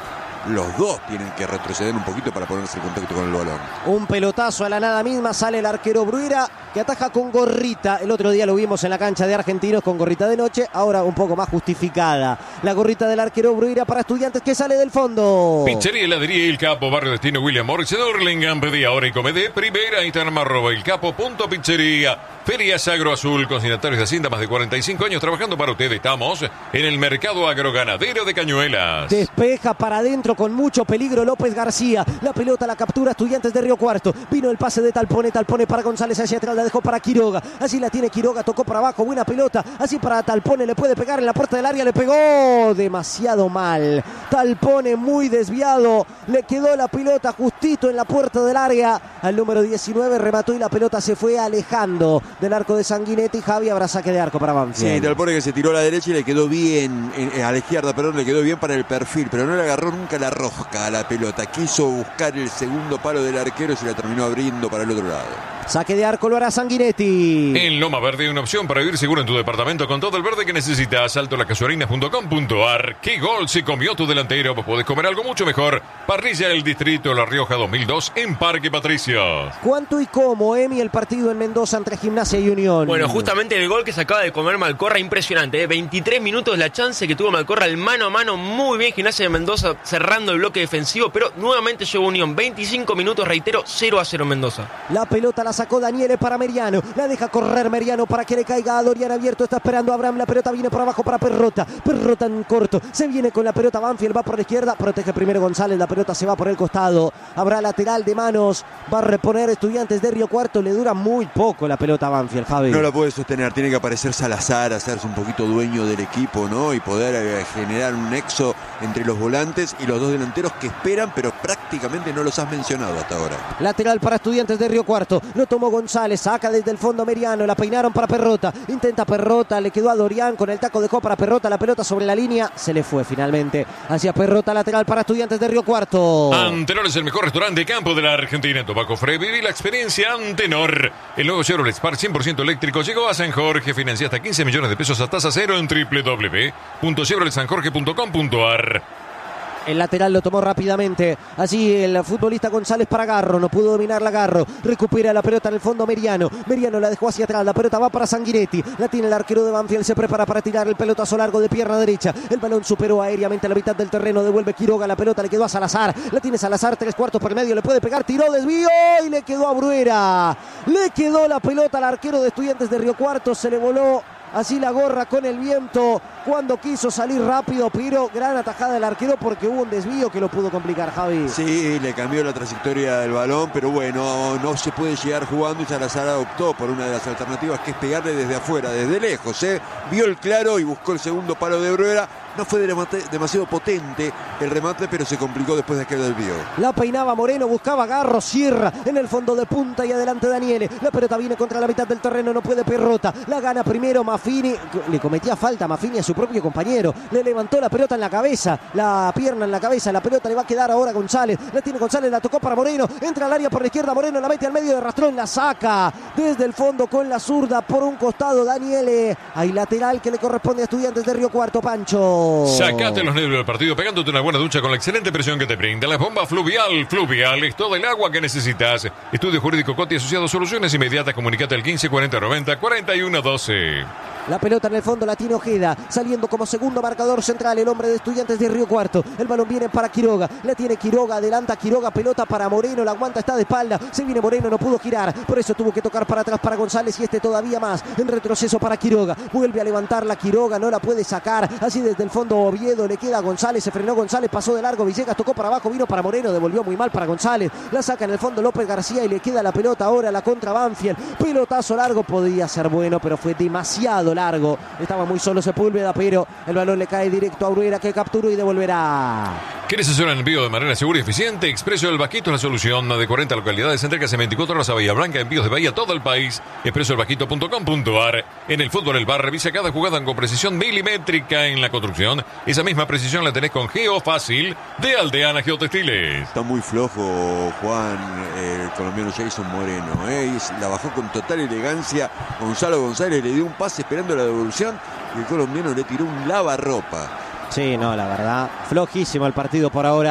los dos tienen que retroceder un poquito para ponerse en contacto con el balón. Un pelotazo a la nada misma, sale el arquero Bruguera, que ataja con gorrita. El otro día lo vimos en la cancha de Argentinos con gorrita de noche, ahora un poco más justificada. La gorrita del arquero Bruguera para Estudiantes, que sale del fondo. Pizzería Heladería El Capo, Barrio Destino William Morris, de Hurlingham. Pedí ahora y come de primera. Instagram arroba el capo punto pizzería. Ferias Agro Azul, consignatarios de Hacienda, más de cuarenta y cinco años trabajando para ustedes. Estamos en el mercado agroganadero de Cañuelas. Despeja para adentro con mucho peligro López García. La pelota la captura Estudiantes de Río Cuarto. Vino el pase de Talpone, Talpone para González hacia atrás, la dejó para Quiroga. Así la tiene Quiroga, tocó para abajo, buena pelota. Así para Talpone, le puede pegar en la puerta del área, le pegó demasiado mal. Talpone muy desviado, le quedó la pelota justito en la puerta del área. Al número diecinueve remató y la pelota se fue alejando del arco de Sanguinetti. Javi, habrá saque de arco para Banfield. Sí, Talpone que se tiró a la derecha y le quedó bien, eh, a la izquierda, perdón, le quedó bien para el perfil, pero no le agarró nunca la rosca a la pelota. Quiso buscar el segundo palo del arquero y se la terminó abriendo para el otro lado. Saque de arco lo hará Sanguinetti. En Loma Verde hay una opción para vivir seguro en tu departamento con todo el verde que necesitas. Salto la casuarina punto com punto ar. ¿Qué gol se comió tu delantero? Vos podés comer algo mucho mejor. Parrilla del Distrito La Rioja dos mil dos en Parque Patricio. ¿Cuánto y cómo, Emi, el partido en Mendoza entre Gimnasia y Unión? Bueno, justamente el gol que se acaba de comer Malcorra, impresionante. ¿eh? veintitrés minutos la chance que tuvo Malcorra, el mano a mano, muy bien Gimnasia de Mendoza cerrando el bloque defensivo, pero nuevamente llegó Unión. veinticinco minutos, reitero, cero a cero Mendoza. La pelota la sacó Daniele para Meriano, la deja correr Meriano para que le caiga a Dorian abierto, está esperando a Abraham, la pelota viene por abajo para Perrota, Perrota en corto, se viene con la pelota Banfield, va por la izquierda, protege primero González, la pelota se va por el costado, habrá lateral de manos, va a reponer Estudiantes de Río Cuarto, le dura muy poco la pelota Banfield, Javi. No la puede sostener, tiene que aparecer Salazar, hacerse un poquito dueño del equipo, ¿no? Y poder eh, generar un nexo entre los volantes y los dos delanteros que esperan, pero prácticamente no los has mencionado hasta ahora. Lateral para Estudiantes de Río Cuarto, lo tomó González, saca desde el fondo Meriano, la peinaron para Perrota, intenta Perrota, le quedó a Dorian con el taco, dejó para Perrota, la pelota sobre la línea, se le fue finalmente hacia Perrota, lateral para Estudiantes de Río Cuarto. Antenor es el mejor restaurante de campo de la Argentina. En Tobacco Fre, viví la experiencia Antenor. El nuevo Chevrolet Spark cien por ciento eléctrico llegó a San Jorge, financia hasta quince millones de pesos a tasa cero en doble u doble u doble u punto chevrolet san jorge punto com punto ar. El lateral lo tomó rápidamente. Así el futbolista González para Garro. No pudo dominar la Garro. Recupera la pelota en el fondo Meriano. Meriano la dejó hacia atrás. La pelota va para Sanguinetti. La tiene el arquero de Banfield. Se prepara para tirar el pelotazo largo de pierna derecha. El balón superó aéreamente a la mitad del terreno. Devuelve Quiroga. La pelota le quedó a Salazar. La tiene Salazar. Tres cuartos por medio. Le puede pegar. Tiró, desvío y le quedó a Bruguera. Le quedó la pelota al arquero de Estudiantes de Río Cuarto. Se le voló así la gorra con el viento cuando quiso salir rápido, pero gran atajada del arquero porque hubo un desvío que lo pudo complicar, Javi. Sí, le cambió la trayectoria del balón, pero bueno, no se puede llegar jugando y Salazar optó por una de las alternativas, que es pegarle desde afuera, desde lejos, ¿eh? Vio el claro y buscó el segundo palo de Bruguera. No fue demasiado potente el remate, pero se complicó después de aquel desvío. La peinaba Moreno, buscaba Garro, cierra en el fondo de punta y adelante Daniele. La pelota viene contra la mitad del terreno, no puede Perrota. La gana primero Maffini, le cometía falta Maffini a su propio compañero. Le levantó la pelota en la cabeza, la pierna en la cabeza, la pelota le va a quedar ahora a González. La tiene González, la tocó para Moreno, entra al área por la izquierda, Moreno la mete al medio de Rastrón, la saca desde el fondo con la zurda por un costado Daniele. Hay lateral que le corresponde a Estudiantes de Río Cuarto, Pancho. Sacate los nervios del partido pegándote una buena ducha con la excelente presión que te brinda la bomba Fluvial. Fluvial es todo el agua que necesitas. Estudio Jurídico Coti Asociado, soluciones inmediatas. Comunicate al quince cuarenta noventa cuarenta y uno doce. La pelota en el fondo la tiene Ojeda, saliendo como segundo marcador central el hombre de Estudiantes de Río Cuarto. El balón viene para Quiroga, la tiene Quiroga, adelanta Quiroga, pelota para Moreno, la aguanta, está de espalda, se viene Moreno, no pudo girar, por eso tuvo que tocar para atrás para González y este todavía más, en retroceso para Quiroga, vuelve a levantar la Quiroga, no la puede sacar, así desde el fondo Oviedo, le queda a González, se frenó González, pasó de largo, Villegas tocó para abajo, vino para Moreno, devolvió muy mal para González, la saca en el fondo López García y le queda la pelota ahora, la contra Banfield, pelotazo largo, podía ser bueno, pero fue demasiado largo. Estaba muy solo Sepúlveda, pero el balón le cae directo a Bruguera, que capturó y devolverá. ¿Quieres hacer un envío de manera segura y eficiente? Expreso del Vaquito es la solución. De cuarenta localidades, entregas en veinticuatro horas a Bahía Blanca, envíos de Bahía a todo el país. expreso el vaquito punto com punto ar. En el fútbol El Bar, revisa cada jugada con precisión milimétrica. En la construcción, esa misma precisión la tenés con Geo Fácil de Aldeana Geotextiles. Está muy flojo Juan, el colombiano Jason Moreno, ¿eh? La bajó con total elegancia. Gonzalo González le dio un pase esperando la devolución y el colombiano le tiró un lavarropa. Sí, no, la verdad, flojísimo el partido por ahora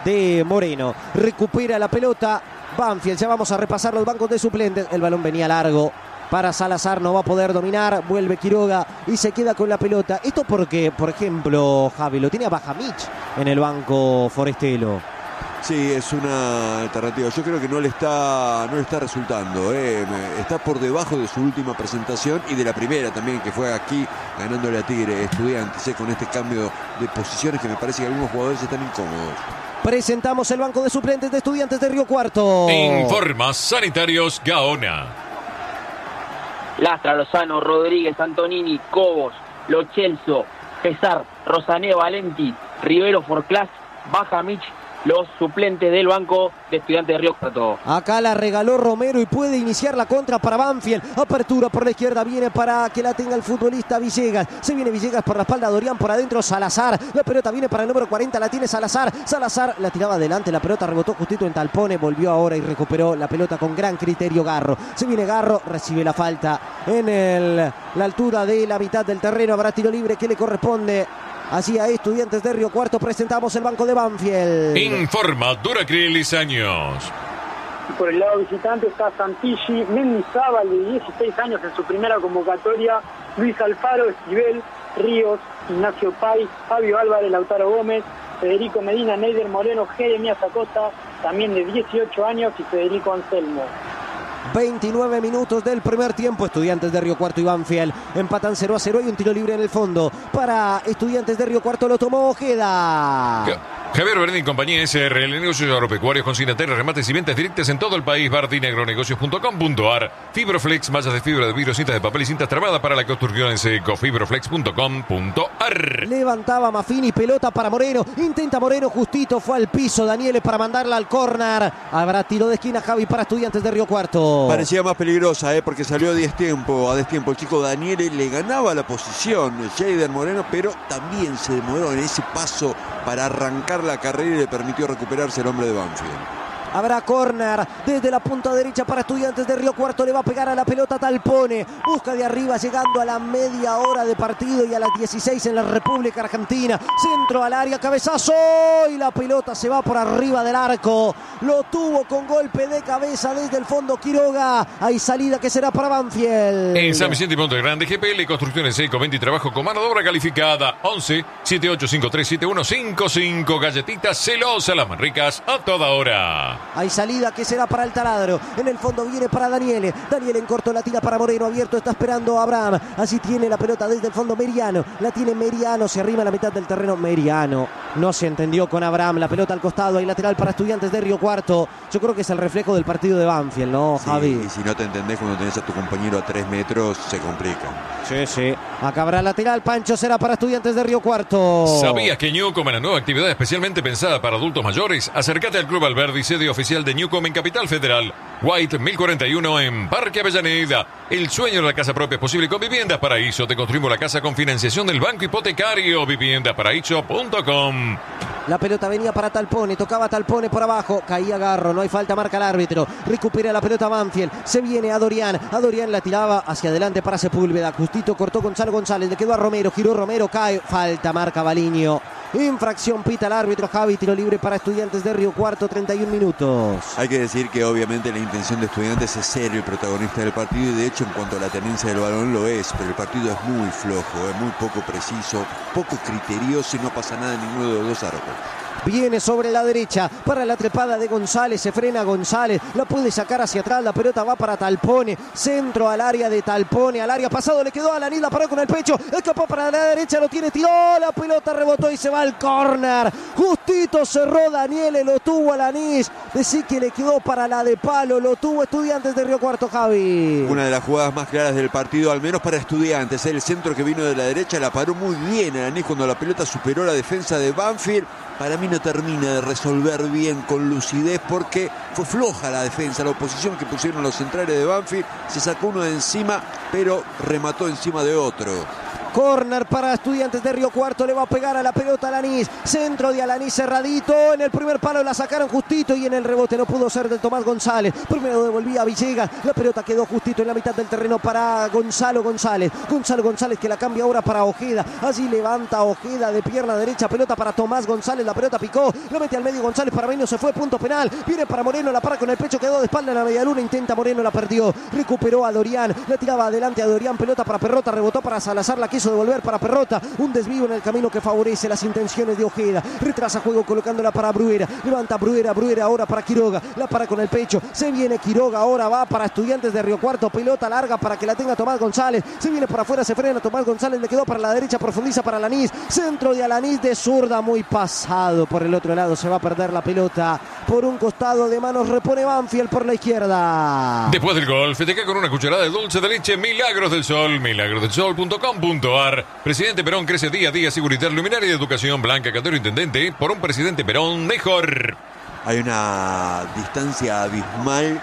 de Moreno. Recupera la pelota Banfield. Ya vamos a repasar los bancos de suplentes. El balón venía largo para Salazar, no va a poder dominar. Vuelve Quiroga y se queda con la pelota. Esto porque, por ejemplo, Javi, lo tiene a Bajamich en el banco Forestelo. Sí, es una alternativa. Yo creo que no le está, no le está resultando. Eh. Está por debajo de su última presentación y de la primera también, que fue aquí ganándole a Tigre Estudiantes, eh, con este cambio de posiciones que me parece que algunos jugadores están incómodos. Presentamos el banco de suplentes de Estudiantes de Río Cuarto. Informa Sanitarios Gaona. Lastra, Lozano, Rodríguez, Antonini, Cobos, Lo Celso, Pesar, Rosané, Valenti, Rivero, Forclás, Bajamich, los suplentes del banco de Estudiantes de Río Cuarto. Acá la regaló Romero y puede iniciar la contra para Banfield. Apertura por la izquierda, viene para que la tenga el futbolista Villegas. Se viene Villegas por la espalda, Dorian por adentro, Salazar. La pelota viene para el número cuarenta, la tiene Salazar. Salazar la tiraba adelante, la pelota rebotó justito en Talpone, volvió ahora y recuperó la pelota con gran criterio Garro. Se viene Garro, recibe la falta en el, la altura de la mitad del terreno. Habrá tiro libre que le corresponde así a Estudiantes de Río Cuarto. Presentamos el banco de Banfield. Informa Duracrilis Años. Por el lado visitante está Santilli, Mendizábal de dieciséis años en su primera convocatoria, Luis Alfaro, Esquivel, Ríos, Ignacio Pais, Fabio Álvarez, Lautaro Gómez, Federico Medina, Neider Moreno, Jeremías Acosta, también de dieciocho años, y Federico Anselmo. veintinueve minutos del primer tiempo. Estudiantes de Río Cuarto y Banfield empatan cero a cero. Hay un tiro libre en el fondo para Estudiantes de Río Cuarto. Lo tomó Ojeda. Javier Bardini y compañía S R L, negocios agropecuarios, consignatarios, remates y ventas directas en todo el país. Bardini Agronegocios punto com punto a r. Fibroflex, mallas de fibra de vidrio, cintas de papel y cintas tramadas para la construcción en seco. Fibroflex punto com punto a r. Levantaba Maffini, pelota para Moreno. Intenta Moreno, justito, fue al piso Daniele para mandarla al córner. Habrá tiro de esquina, Javi, para Estudiantes de Río Cuarto. Parecía más peligrosa, eh, porque salió a destiempo, a destiempo. El chico Daniele le ganaba la posición, Jader Moreno, pero también se demoró en ese paso para arrancar la carrera y le permitió recuperarse el hombre de Banfield. Habrá córner desde la punta derecha para Estudiantes de Río Cuarto. Le va a pegar a la pelota Talpone. Busca de arriba, llegando a la media hora de partido y a las dieciséis en la República Argentina. Centro al área, cabezazo. Y la pelota se va por arriba del arco. Lo tuvo con golpe de cabeza desde el fondo Quiroga. Hay salida que será para Banfield. En San Vicente y Monte Grande, G P L Construcciones Seco, venta y trabajo con mano de obra calificada. once, setenta y ocho, cincuenta y tres, setenta y uno, cincuenta y cinco. Galletitas celosas, las más ricas a toda hora. Hay salida que será para el taladro. En el fondo viene para Daniele. Daniele en corto la tira para Moreno. Abierto está esperando a Abraham. Así tiene la pelota desde el fondo Meriano. La tiene Meriano. Se arrima a la mitad del terreno. Meriano no se entendió con Abraham. La pelota al costado. Hay lateral para Estudiantes de Río Cuarto. Yo creo que es el reflejo del partido de Banfield, ¿no, Javi? Sí, y si no te entendés cuando tenés a tu compañero a tres metros, se complica. Sí, sí. Acá habrá lateral. Pancho será para Estudiantes de Río Cuarto. ¿Sabías que Newcom es una nueva actividad especialmente pensada para adultos mayores? Acércate al Club Alberdi, sede oficial de Newcom en Capital Federal. White mil cuarenta y uno en Parque Avellaneda. El sueño de la casa propia es posible con Viviendas Paraíso. Te construimos la casa con financiación del Banco Hipotecario. viviendas paraíso punto com. La pelota venía para Talpone, tocaba Talpone por abajo, caía Garro, no hay falta, marca el árbitro, recupera la pelota Banfield, se viene a Dorian, a Dorian la tiraba hacia adelante para Sepúlveda, justito cortó Gonzalo González, le quedó a Romero, giró Romero, cae, falta, marca Baliño. Infracción pita el árbitro, Javi, tiro libre para Estudiantes de Río Cuarto, treinta y un minutos. Hay que decir que obviamente la intención de Estudiantes es ser el protagonista del partido y de hecho en cuanto a la tenencia del balón lo es, pero el partido es muy flojo, es muy poco preciso, poco criterioso y no pasa nada en ninguno de los dos arcos. Viene sobre la derecha para la trepada de González, se frena González, la puede sacar hacia atrás, la pelota va para Talpone, centro al área de Talpone, al área pasado, le quedó a Alanis, la paró con el pecho, escapó para la derecha, lo tiene, tiró, la pelota rebotó y se va al córner, justito cerró Daniele, lo tuvo Alanis, decí que le quedó para la de palo, lo tuvo Estudiantes de Río Cuarto, Javi. Una de las jugadas más claras del partido, al menos para Estudiantes, el centro que vino de la derecha, la paró muy bien Alanis cuando la pelota superó la defensa de Banfield. Para mí no termina de resolver bien con lucidez porque fue floja la defensa, la oposición que pusieron los centrales de Banfield, se sacó uno de encima pero remató encima de otro. Corner para Estudiantes de Río Cuarto. Le va a pegar a la pelota Alanís. Centro de Alanís cerradito. En el primer palo la sacaron justito y en el rebote no pudo ser de Tomás González. Primero devolvía a Villegas. La pelota quedó justito en la mitad del terreno para Gonzalo González. Gonzalo González que la cambia ahora para Ojeda. Allí levanta Ojeda de pierna derecha. Pelota para Tomás González. La pelota picó. Lo mete al medio González. Para Benio se fue. Punto penal. Viene para Moreno. La para con el pecho. Quedó de espalda en la medialuna. Intenta Moreno. La perdió. Recuperó a Dorian. La tiraba adelante a Dorian. Pelota para Perrota. Rebotó para Salazar. La quiso devolver para Perrota. Un desvío en el camino que favorece las intenciones de Ojeda. Retrasa juego colocándola para Bruera. Levanta Bruera. Bruera ahora para Quiroga. La para con el pecho. Se viene Quiroga. Ahora va para Estudiantes de Río Cuarto. Pelota larga para que la tenga Tomás González. Se viene por afuera. Se frena Tomás González. Le quedó para la derecha. Profundiza para Alanís. Centro de Alanís de zurda. Muy pasado por el otro lado. Se va a perder la pelota. Por un costado de manos repone Banfield por la izquierda. Después del gol, festeja con una cucharada de dulce de leche Milagros del Sol. milagros del sol punto com punto ar. Presidente Perón crece día a día. Seguridad, luminaria de educación. Blanca Cantero, intendente. Por un presidente Perón mejor. Hay una distancia abismal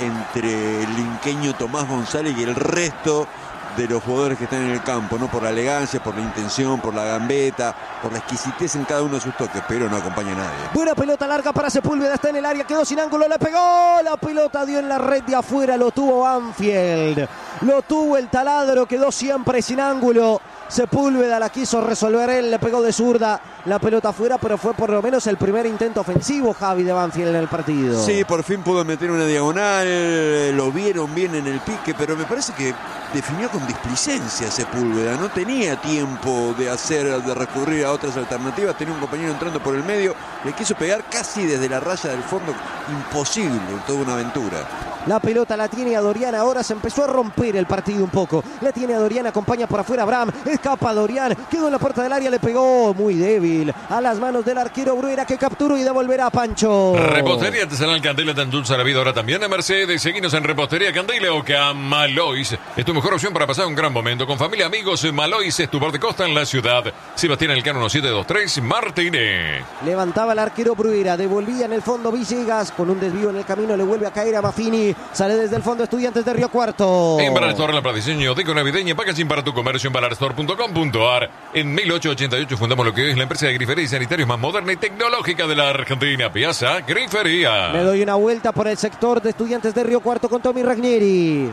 entre el linqueño Tomás González y el resto de los jugadores que están en el campo, no por la elegancia, por la intención, por la gambeta, por la exquisitez en cada uno de sus toques, pero no acompaña a nadie. Buena pelota larga para Sepúlveda, está en el área, quedó sin ángulo, le pegó, la pelota dio en la red de afuera, lo tuvo Banfield, lo tuvo el taladro, quedó siempre sin ángulo. Sepúlveda la quiso resolver él, le pegó de zurda la pelota afuera, pero fue por lo menos el primer intento ofensivo, Javi, de Banfield en el partido. Sí, por fin pudo meter una diagonal, lo vieron bien en el pique, pero me parece que definió con displicencia Sepúlveda, no tenía tiempo de hacer, de recurrir a otras alternativas, tenía un compañero entrando por el medio, le quiso pegar casi desde la raya del fondo, imposible, toda una aventura. La pelota la tiene a Dorian, ahora se empezó a romper el partido un poco. La tiene a Dorian, acompaña por afuera a Abraham, escapa Dorian, quedó en la puerta del área, le pegó muy débil a las manos del arquero Bruera que capturó y devolverá a Pancho. Repostería Artesanal Candela, tan dulce la vida ahora también en Mercedes. Seguinos en Repostería Candela o que a Malois. Es tu mejor opción para pasar un gran momento con familia, amigos. Malois es tu bar de costa en la ciudad. Sebastián Elcano uno siete dos tres, Martínez. Levantaba el arquero Bruera, devolvía en el fondo Villegas, con un desvío en el camino le vuelve a caer a Maffini. Sale desde el fondo Estudiantes de Río Cuarto. En Balar Store, la para diseño, deco navideña, packaging para tu comercio en balar store punto com punto ar. En mil ochocientos ochenta y ocho fundamos lo que es la empresa de grifería y sanitarios más moderna y tecnológica de la Argentina. Piazza Grifería. Me doy una vuelta por el sector de Estudiantes de Río Cuarto con Tommy Ragnieri.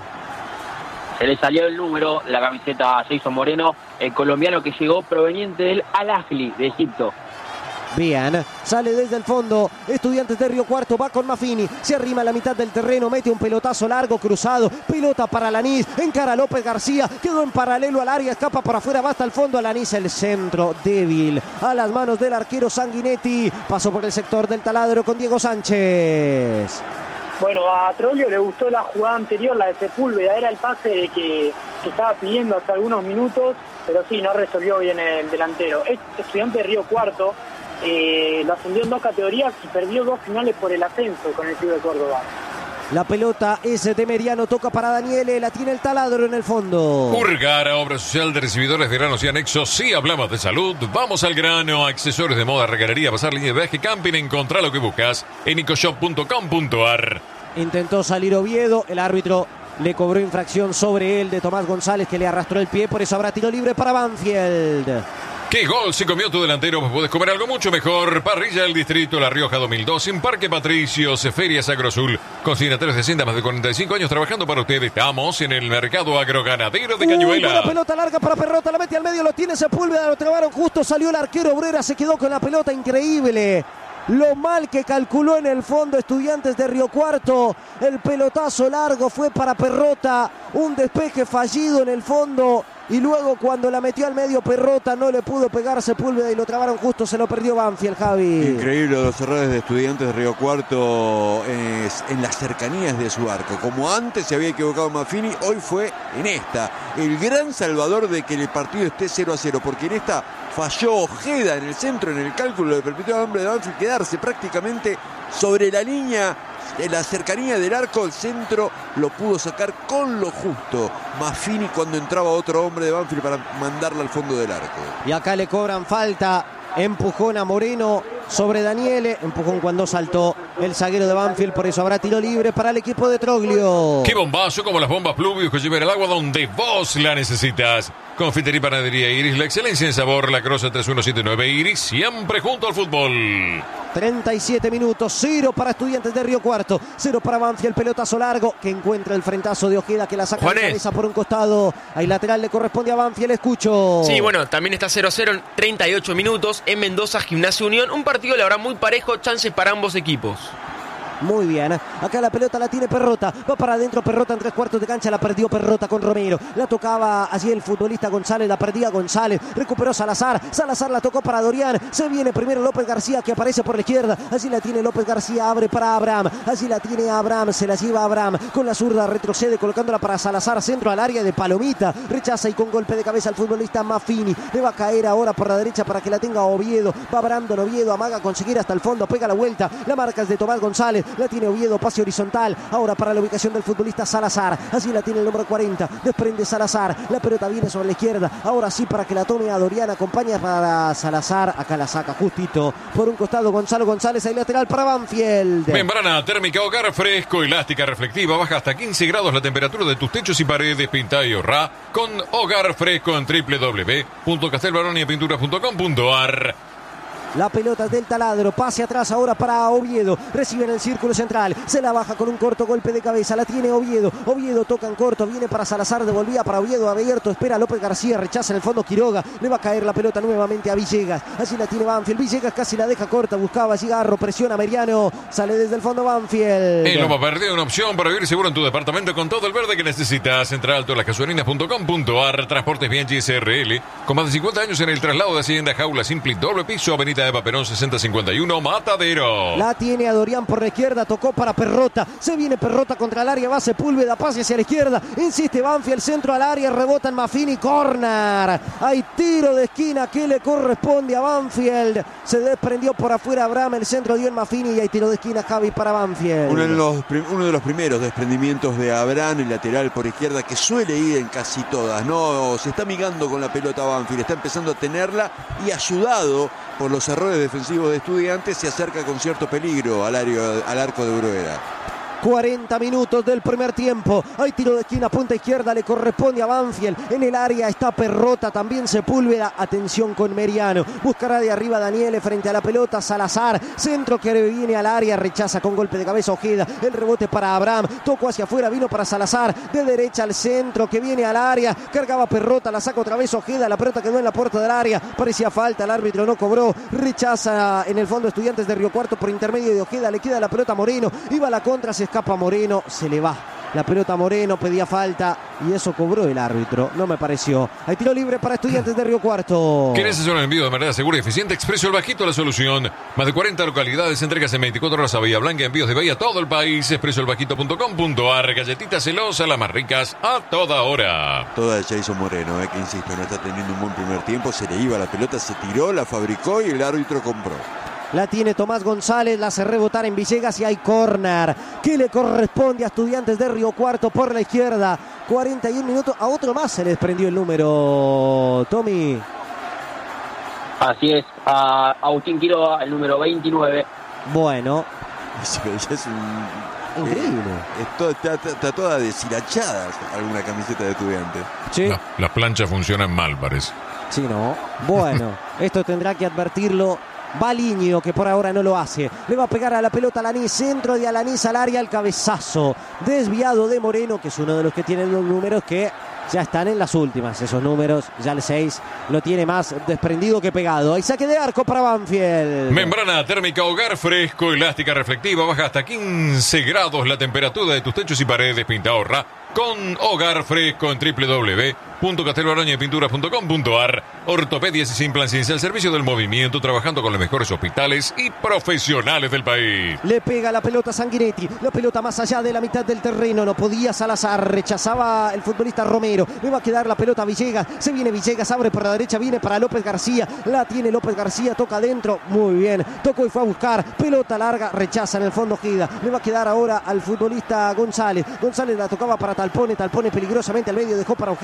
Se le salió el número, la camiseta a Jason Moreno, el colombiano que llegó proveniente del Al-Ahly de Egipto. Bien, sale desde el fondo, Estudiantes de Río Cuarto, va con Maffini, se arrima a la mitad del terreno, mete un pelotazo largo, cruzado, pelota para Alanís, encara a López García, quedó en paralelo al área, escapa por afuera, va hasta el fondo, Alanís, el centro débil, a las manos del arquero Sanguinetti, pasó por el sector del taladro con Diego Sánchez. Bueno, a Troglio le gustó la jugada anterior, la de Sepúlveda, era el pase que, que estaba pidiendo hace algunos minutos, pero sí, no resolvió bien el delantero. Es Estudiante de Río Cuarto. Eh, lo ascendió en dos categorías y perdió dos finales por el ascenso con el Club de Córdoba. La pelota es de Mediano, toca para Daniele, la tiene el taladro en el fondo. Urgara, obra social de recibidores de granos y anexos. Si hablamos de salud, vamos al grano. Accesorios de moda, regalería, pasar línea de viaje, camping. Encontrá lo que buscas en icoshop punto com punto ar. Intentó salir Oviedo, el árbitro le cobró infracción sobre él de Tomás González que le arrastró el pie, por eso habrá tiro libre para Banfield. ¿Qué gol se comió tu delantero? Puedes comer algo mucho mejor. Parrilla del Distrito La Rioja dos mil dos en Parque Patricios, Ferias Agrosur. Consignatarios de Hacienda, más de cuarenta y cinco años trabajando para ustedes. Estamos en el mercado agroganadero de Cañuela. Una pelota larga para Perrota, la mete al medio, lo tiene Sepúlveda, lo trabaron justo, salió el arquero Obrera, se quedó con la pelota, increíble. Lo mal que calculó en el fondo Estudiantes de Río Cuarto. El pelotazo largo fue para Perrota. Un despeje fallido en el fondo. Y luego cuando la metió al medio Perrota no le pudo pegar Sepúlveda y lo trabaron justo, se lo perdió Banfield, Javi. Increíble los errores de Estudiantes de Río Cuarto es en las cercanías de su arco. Como antes se había equivocado Maffini, hoy fue en esta. El gran salvador de que el partido esté cero a cero, porque en esta falló Ojeda en el centro, en el cálculo, le permitió al hombre de Banfield quedarse prácticamente sobre la línea. En la cercanía del arco, el centro lo pudo sacar con lo justo Maffini cuando entraba otro hombre de Banfield para mandarla al fondo del arco. Y acá le cobran falta, empujón a Moreno sobre Daniele, empujón cuando saltó el zaguero de Banfield, por eso habrá tiro libre para el equipo de Troglio. ¡Qué bombazo! Como las bombas Pluvius que llevan el agua donde vos la necesitas. Confitería y Panadería Iris, la excelencia en sabor, La Croce tres uno siete nueve Iris, siempre junto al fútbol. treinta y siete minutos, cero para Estudiantes de Río Cuarto, cero para Banfield, pelotazo largo que encuentra el frentazo de Ojeda que la saca Juanes. de cabeza por un costado. Ahí lateral le corresponde a Banfield, escucho. Sí, bueno, también está cero a cero en treinta y ocho minutos en Mendoza, Gimnasia Unión. Un partido, la verdad, muy parejo, chances para ambos equipos. Muy bien, acá la pelota la tiene Perrota, va para adentro Perrota en tres cuartos de cancha, la perdió Perrota con Romero, la tocaba allí el futbolista González, la perdía González, recuperó Salazar, Salazar la tocó para Dorian, se viene primero López García que aparece por la izquierda, allí la tiene López García, abre para Abraham, allí la tiene Abraham, se la lleva Abraham, con la zurda retrocede colocándola para Salazar, centro al área de Palomita, rechaza y con golpe de cabeza al futbolista Maffini, le va a caer ahora por la derecha para que la tenga Oviedo, va Brandon Oviedo, amaga conseguir hasta el fondo, pega la vuelta, la marca es de Tomás González, la tiene Oviedo, pase horizontal, ahora para la ubicación del futbolista Salazar, así la tiene el número cuarenta, desprende Salazar, la pelota viene sobre la izquierda, ahora sí para que la tome a Dorian, acompaña para Salazar, acá la saca justito, por un costado Gonzalo González, ahí lateral para Banfield. Membrana térmica Hogar Fresco, elástica reflectiva, baja hasta quince grados la temperatura de tus techos y paredes, pinta y ahorra con Hogar Fresco en doble u doble u doble u punto castelbaronia pintura punto com punto a r. La pelota del taladro, pase atrás ahora para Oviedo, recibe en el círculo central, se la baja con un corto golpe de cabeza, la tiene Oviedo, Oviedo toca en corto, viene para Salazar, devolvía para Oviedo, abierto, espera López García, rechaza en el fondo Quiroga, le va a caer la pelota nuevamente a Villegas, así la tiene Banfield, Villegas casi la deja corta, buscaba Cigarro, presiona Meriano, sale desde el fondo Banfield. El Loma Verde, una opción para vivir seguro en tu departamento con todo el verde que necesitas. Entra alto las gasolinas punto com punto a r. Transportes Bianchi S R L, con más de cincuenta años en el traslado de Hacienda Jaula Simpli, doble piso, Avenida Eva Perón sesenta cincuenta y uno, Matadero. La tiene a Dorian por la izquierda, tocó para Perrota, se viene Perrota contra el área, va Sepúlveda, pase hacia la izquierda, insiste Banfield, centro al área, rebota en Maffini, corner. Hay tiro de esquina que le corresponde a Banfield, se desprendió por afuera Abraham, el centro dio en Maffini y hay tiro de esquina, Javi, para Banfield. Uno de los, uno de los primeros desprendimientos de Abraham, el lateral por izquierda, que suele ir en casi todas, ¿no? Se está amigando con la pelota Banfield, está empezando a tenerla y ayudado por los errores defensivos de Estudiantes, se acerca con cierto peligro al, área, al arco de Bruera. cuarenta minutos del primer tiempo. Hay tiro de esquina, punta izquierda, le corresponde a Banfield. En el área está Perrota, también Sepúlveda. Atención con Meriano. Buscará de arriba Daniele frente a la pelota. Salazar, centro que viene al área, rechaza con golpe de cabeza Ojeda. El rebote para Abraham. Tocó hacia afuera, vino para Salazar. De derecha al centro que viene al área. Cargaba Perrota, la saca otra vez Ojeda. La pelota quedó en la puerta del área. Parecía falta, el árbitro no cobró. Rechaza en el fondo Estudiantes de Río Cuarto por intermedio de Ojeda. Le queda la pelota a Moreno. Iba a la contra, se escapa Moreno, se le va la pelota a Moreno, pedía falta y eso cobró el árbitro, no me pareció. Hay tiro libre para Estudiantes de Río Cuarto. ¿Querés hacer un envío de manera segura y eficiente? Expreso El Bajito, la solución. Más de cuarenta localidades, entregas en veinticuatro horas a Bahía Blanca, envíos de Bahía a todo el país. expreso el bajito punto com punto a r. Galletitas celosas, las más ricas a toda hora. Toda de Jason Moreno, eh, que insisto, no está teniendo un buen primer tiempo, se le iba la pelota, se tiró, la fabricó y el árbitro compró. La tiene Tomás González, la hace rebotar en Villegas y hay córner que le corresponde a Estudiantes de Río Cuarto por la izquierda. cuarenta y un minutos, a otro más se les prendió el número, Tommy. Así es, a Agustín Quiroga, el número veintinueve. Bueno. Es, es un, increíble. Eh, es to, está, está toda deshilachada alguna camiseta de Estudiantes. Sí. La, las planchas funcionan mal, parece. Sí, ¿no? Bueno, esto tendrá que advertirlo Baliño, que por ahora no lo hace. Le va a pegar a la pelota Alanís, centro de Alanís al área, al cabezazo desviado de Moreno, que es uno de los que tienen los números que ya están en las últimas. Esos números, ya el seis lo tiene más desprendido que pegado. Hay saque de arco para Banfield. Membrana térmica Hogar Fresco, elástica reflectiva, baja hasta quince grados la temperatura de tus techos y paredes, pinta ahorra con Hogar Fresco en doble u doble u doble u punto castelbaronia pintura punto com punto a r. Ortopedias y implantes al servicio del movimiento, trabajando con los mejores hospitales y profesionales del país. Le pega la pelota a Sanguinetti, la pelota más allá de la mitad del terreno, no podía Salazar, rechazaba el futbolista Romero, le va a quedar la pelota a Villegas, se viene Villegas, abre por la derecha, viene para López García, la tiene López García, toca adentro, muy bien, tocó y fue a buscar, pelota larga, rechaza en el fondo Ojeda, le va a quedar ahora al futbolista González, González la tocaba para Talpone, Talpone peligrosamente al medio, dejó para Ojeda,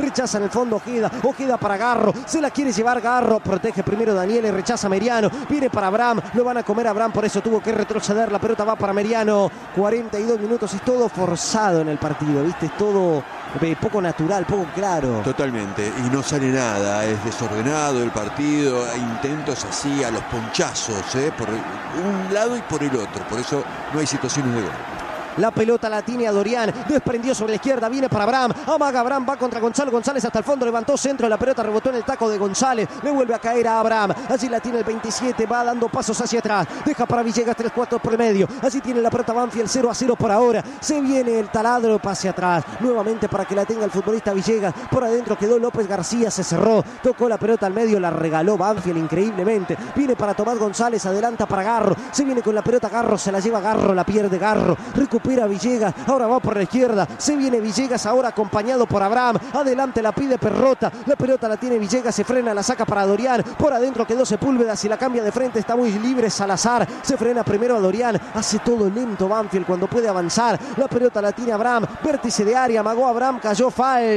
rechaza en el fondo Ojeda, Ojeda para Garro, se la quiere llevar Garro, protege primero Daniele, rechaza Meriano, viene para Abraham, lo van a comer a Abraham, por eso tuvo que retroceder, la pelota va para Meriano, cuarenta y dos minutos, es todo forzado en el partido, ¿viste? Es todo eh, poco natural, poco claro. Totalmente, y no sale nada, es desordenado el partido, hay intentos así a los ponchazos, ¿eh? Por un lado y por el otro, por eso no hay situaciones de gol. La pelota la tiene a Dorian, desprendió sobre la izquierda, viene para Abraham, amaga Abraham, va contra Gonzalo González hasta el fondo, levantó centro, la pelota rebotó en el taco de González, le vuelve a caer a Abraham, allí la tiene el veintisiete, va dando pasos hacia atrás, deja para Villegas tres cuartos por el medio, allí tiene la pelota Banfield, cero a cero por ahora, se viene el taladro, pase atrás, nuevamente para que la tenga el futbolista Villegas, por adentro quedó López García, se cerró, tocó la pelota al medio, la regaló Banfield increíblemente, viene para Tomás González, adelanta para Garro, se viene con la pelota Garro, se la lleva Garro, la pierde Garro, recupera Villegas, ahora va por la izquierda, se viene Villegas ahora acompañado por Abraham, adelante la pide Perrota, la pelota la tiene Villegas, se frena, la saca para Dorian, por adentro quedó Sepúlveda, si la cambia de frente está muy libre Salazar, se frena primero a Dorian, hace todo lento Banfield cuando puede avanzar, la pelota la tiene Abraham, vértice de área, amagó Abraham, cayó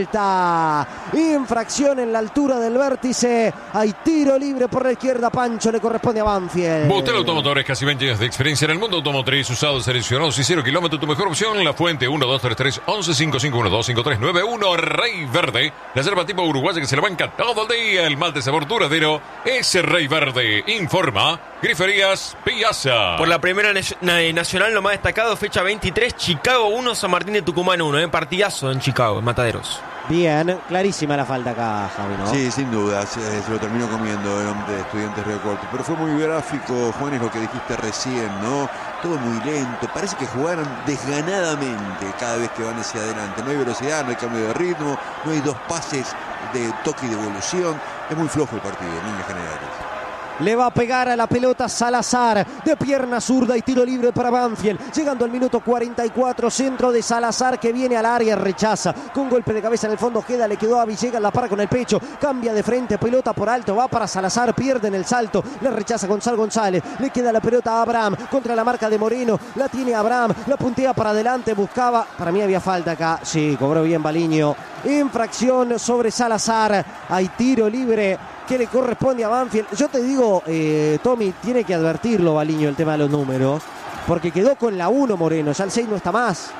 falta, infracción en la altura del vértice, hay tiro libre por la izquierda, Pancho, le corresponde a Banfield. Butel Automotores, casi veinte años de experiencia en el mundo automotriz, usados, seleccionados y cero kilómetros, tu mejor opción, La Fuente, uno dos tres tres once cinco cinco uno dos cinco tres nueve uno, Rey Verde, la yerba tipo uruguaya que se le banca todo el día, el mal de sabor duradero, ese Rey Verde, informa, Griferías Piazza. Por la primera nacional, lo más destacado, fecha veintitrés, Chicago uno, San Martín de Tucumán uno, ¿eh? Partidazo en Chicago, en Mataderos. Bien, clarísima la falta acá, Javi, ¿no? Sí, sin duda, se, se lo terminó comiendo el hombre de Estudiantes Río Cuarto. Pero fue muy gráfico, Juan, es lo que dijiste recién, ¿no? Todo muy lento, parece que jugaron desganadamente cada vez que van hacia adelante. No hay velocidad, no hay cambio de ritmo, no hay dos pases de toque y devolución. Es muy flojo el partido, en líneas generales. Le va a pegar a la pelota Salazar, de pierna zurda y tiro libre para Banfield. Llegando al minuto cuarenta y cuatro, centro de Salazar que viene al área, rechaza. Con golpe de cabeza en el fondo queda, le quedó a Villegas, la para con el pecho. Cambia de frente, pelota por alto, va para Salazar, pierde en el salto. Le rechaza Gonzalo González, le queda la pelota a Abraham, contra la marca de Moreno. La tiene Abraham, la puntea para adelante, buscaba. Para mí había falta acá, sí, cobró bien Baliño. Infracción sobre Salazar, hay tiro libre que le corresponde a Banfield. Yo te digo, eh, Tommy, tiene que advertirlo Baliño el tema de los números, porque quedó con la uno Moreno, ya el seis no está más.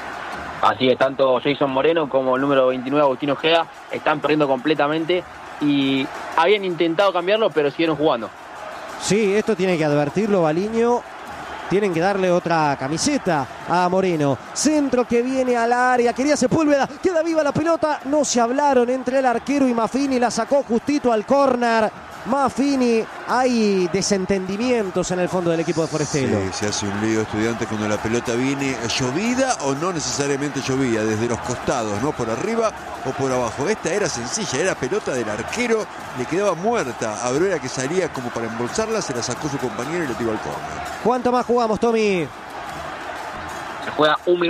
Así es, tanto Jason Moreno como el número veintinueve, Agustín Ojeda, están perdiendo completamente y habían intentado cambiarlo, pero siguieron jugando. Sí, esto tiene que advertirlo Baliño. Tienen que darle otra camiseta a Moreno. Centro que viene al área. Quería Sepúlveda. Queda viva la pelota. No se hablaron entre el arquero y Maffini. La sacó justito al córner. Maffini, hay desentendimientos en el fondo del equipo de Forestelo. Sí, se hace un lío Estudiantes cuando la pelota viene llovida o no necesariamente llovida, desde los costados, no por arriba o por abajo. Esta era sencilla, era pelota del arquero, le quedaba muerta. Abrera, que salía como para embolsarla, se la sacó su compañero y le tiró al córner. ¿Cuánto más jugamos, Tommy? Se juega un minuto.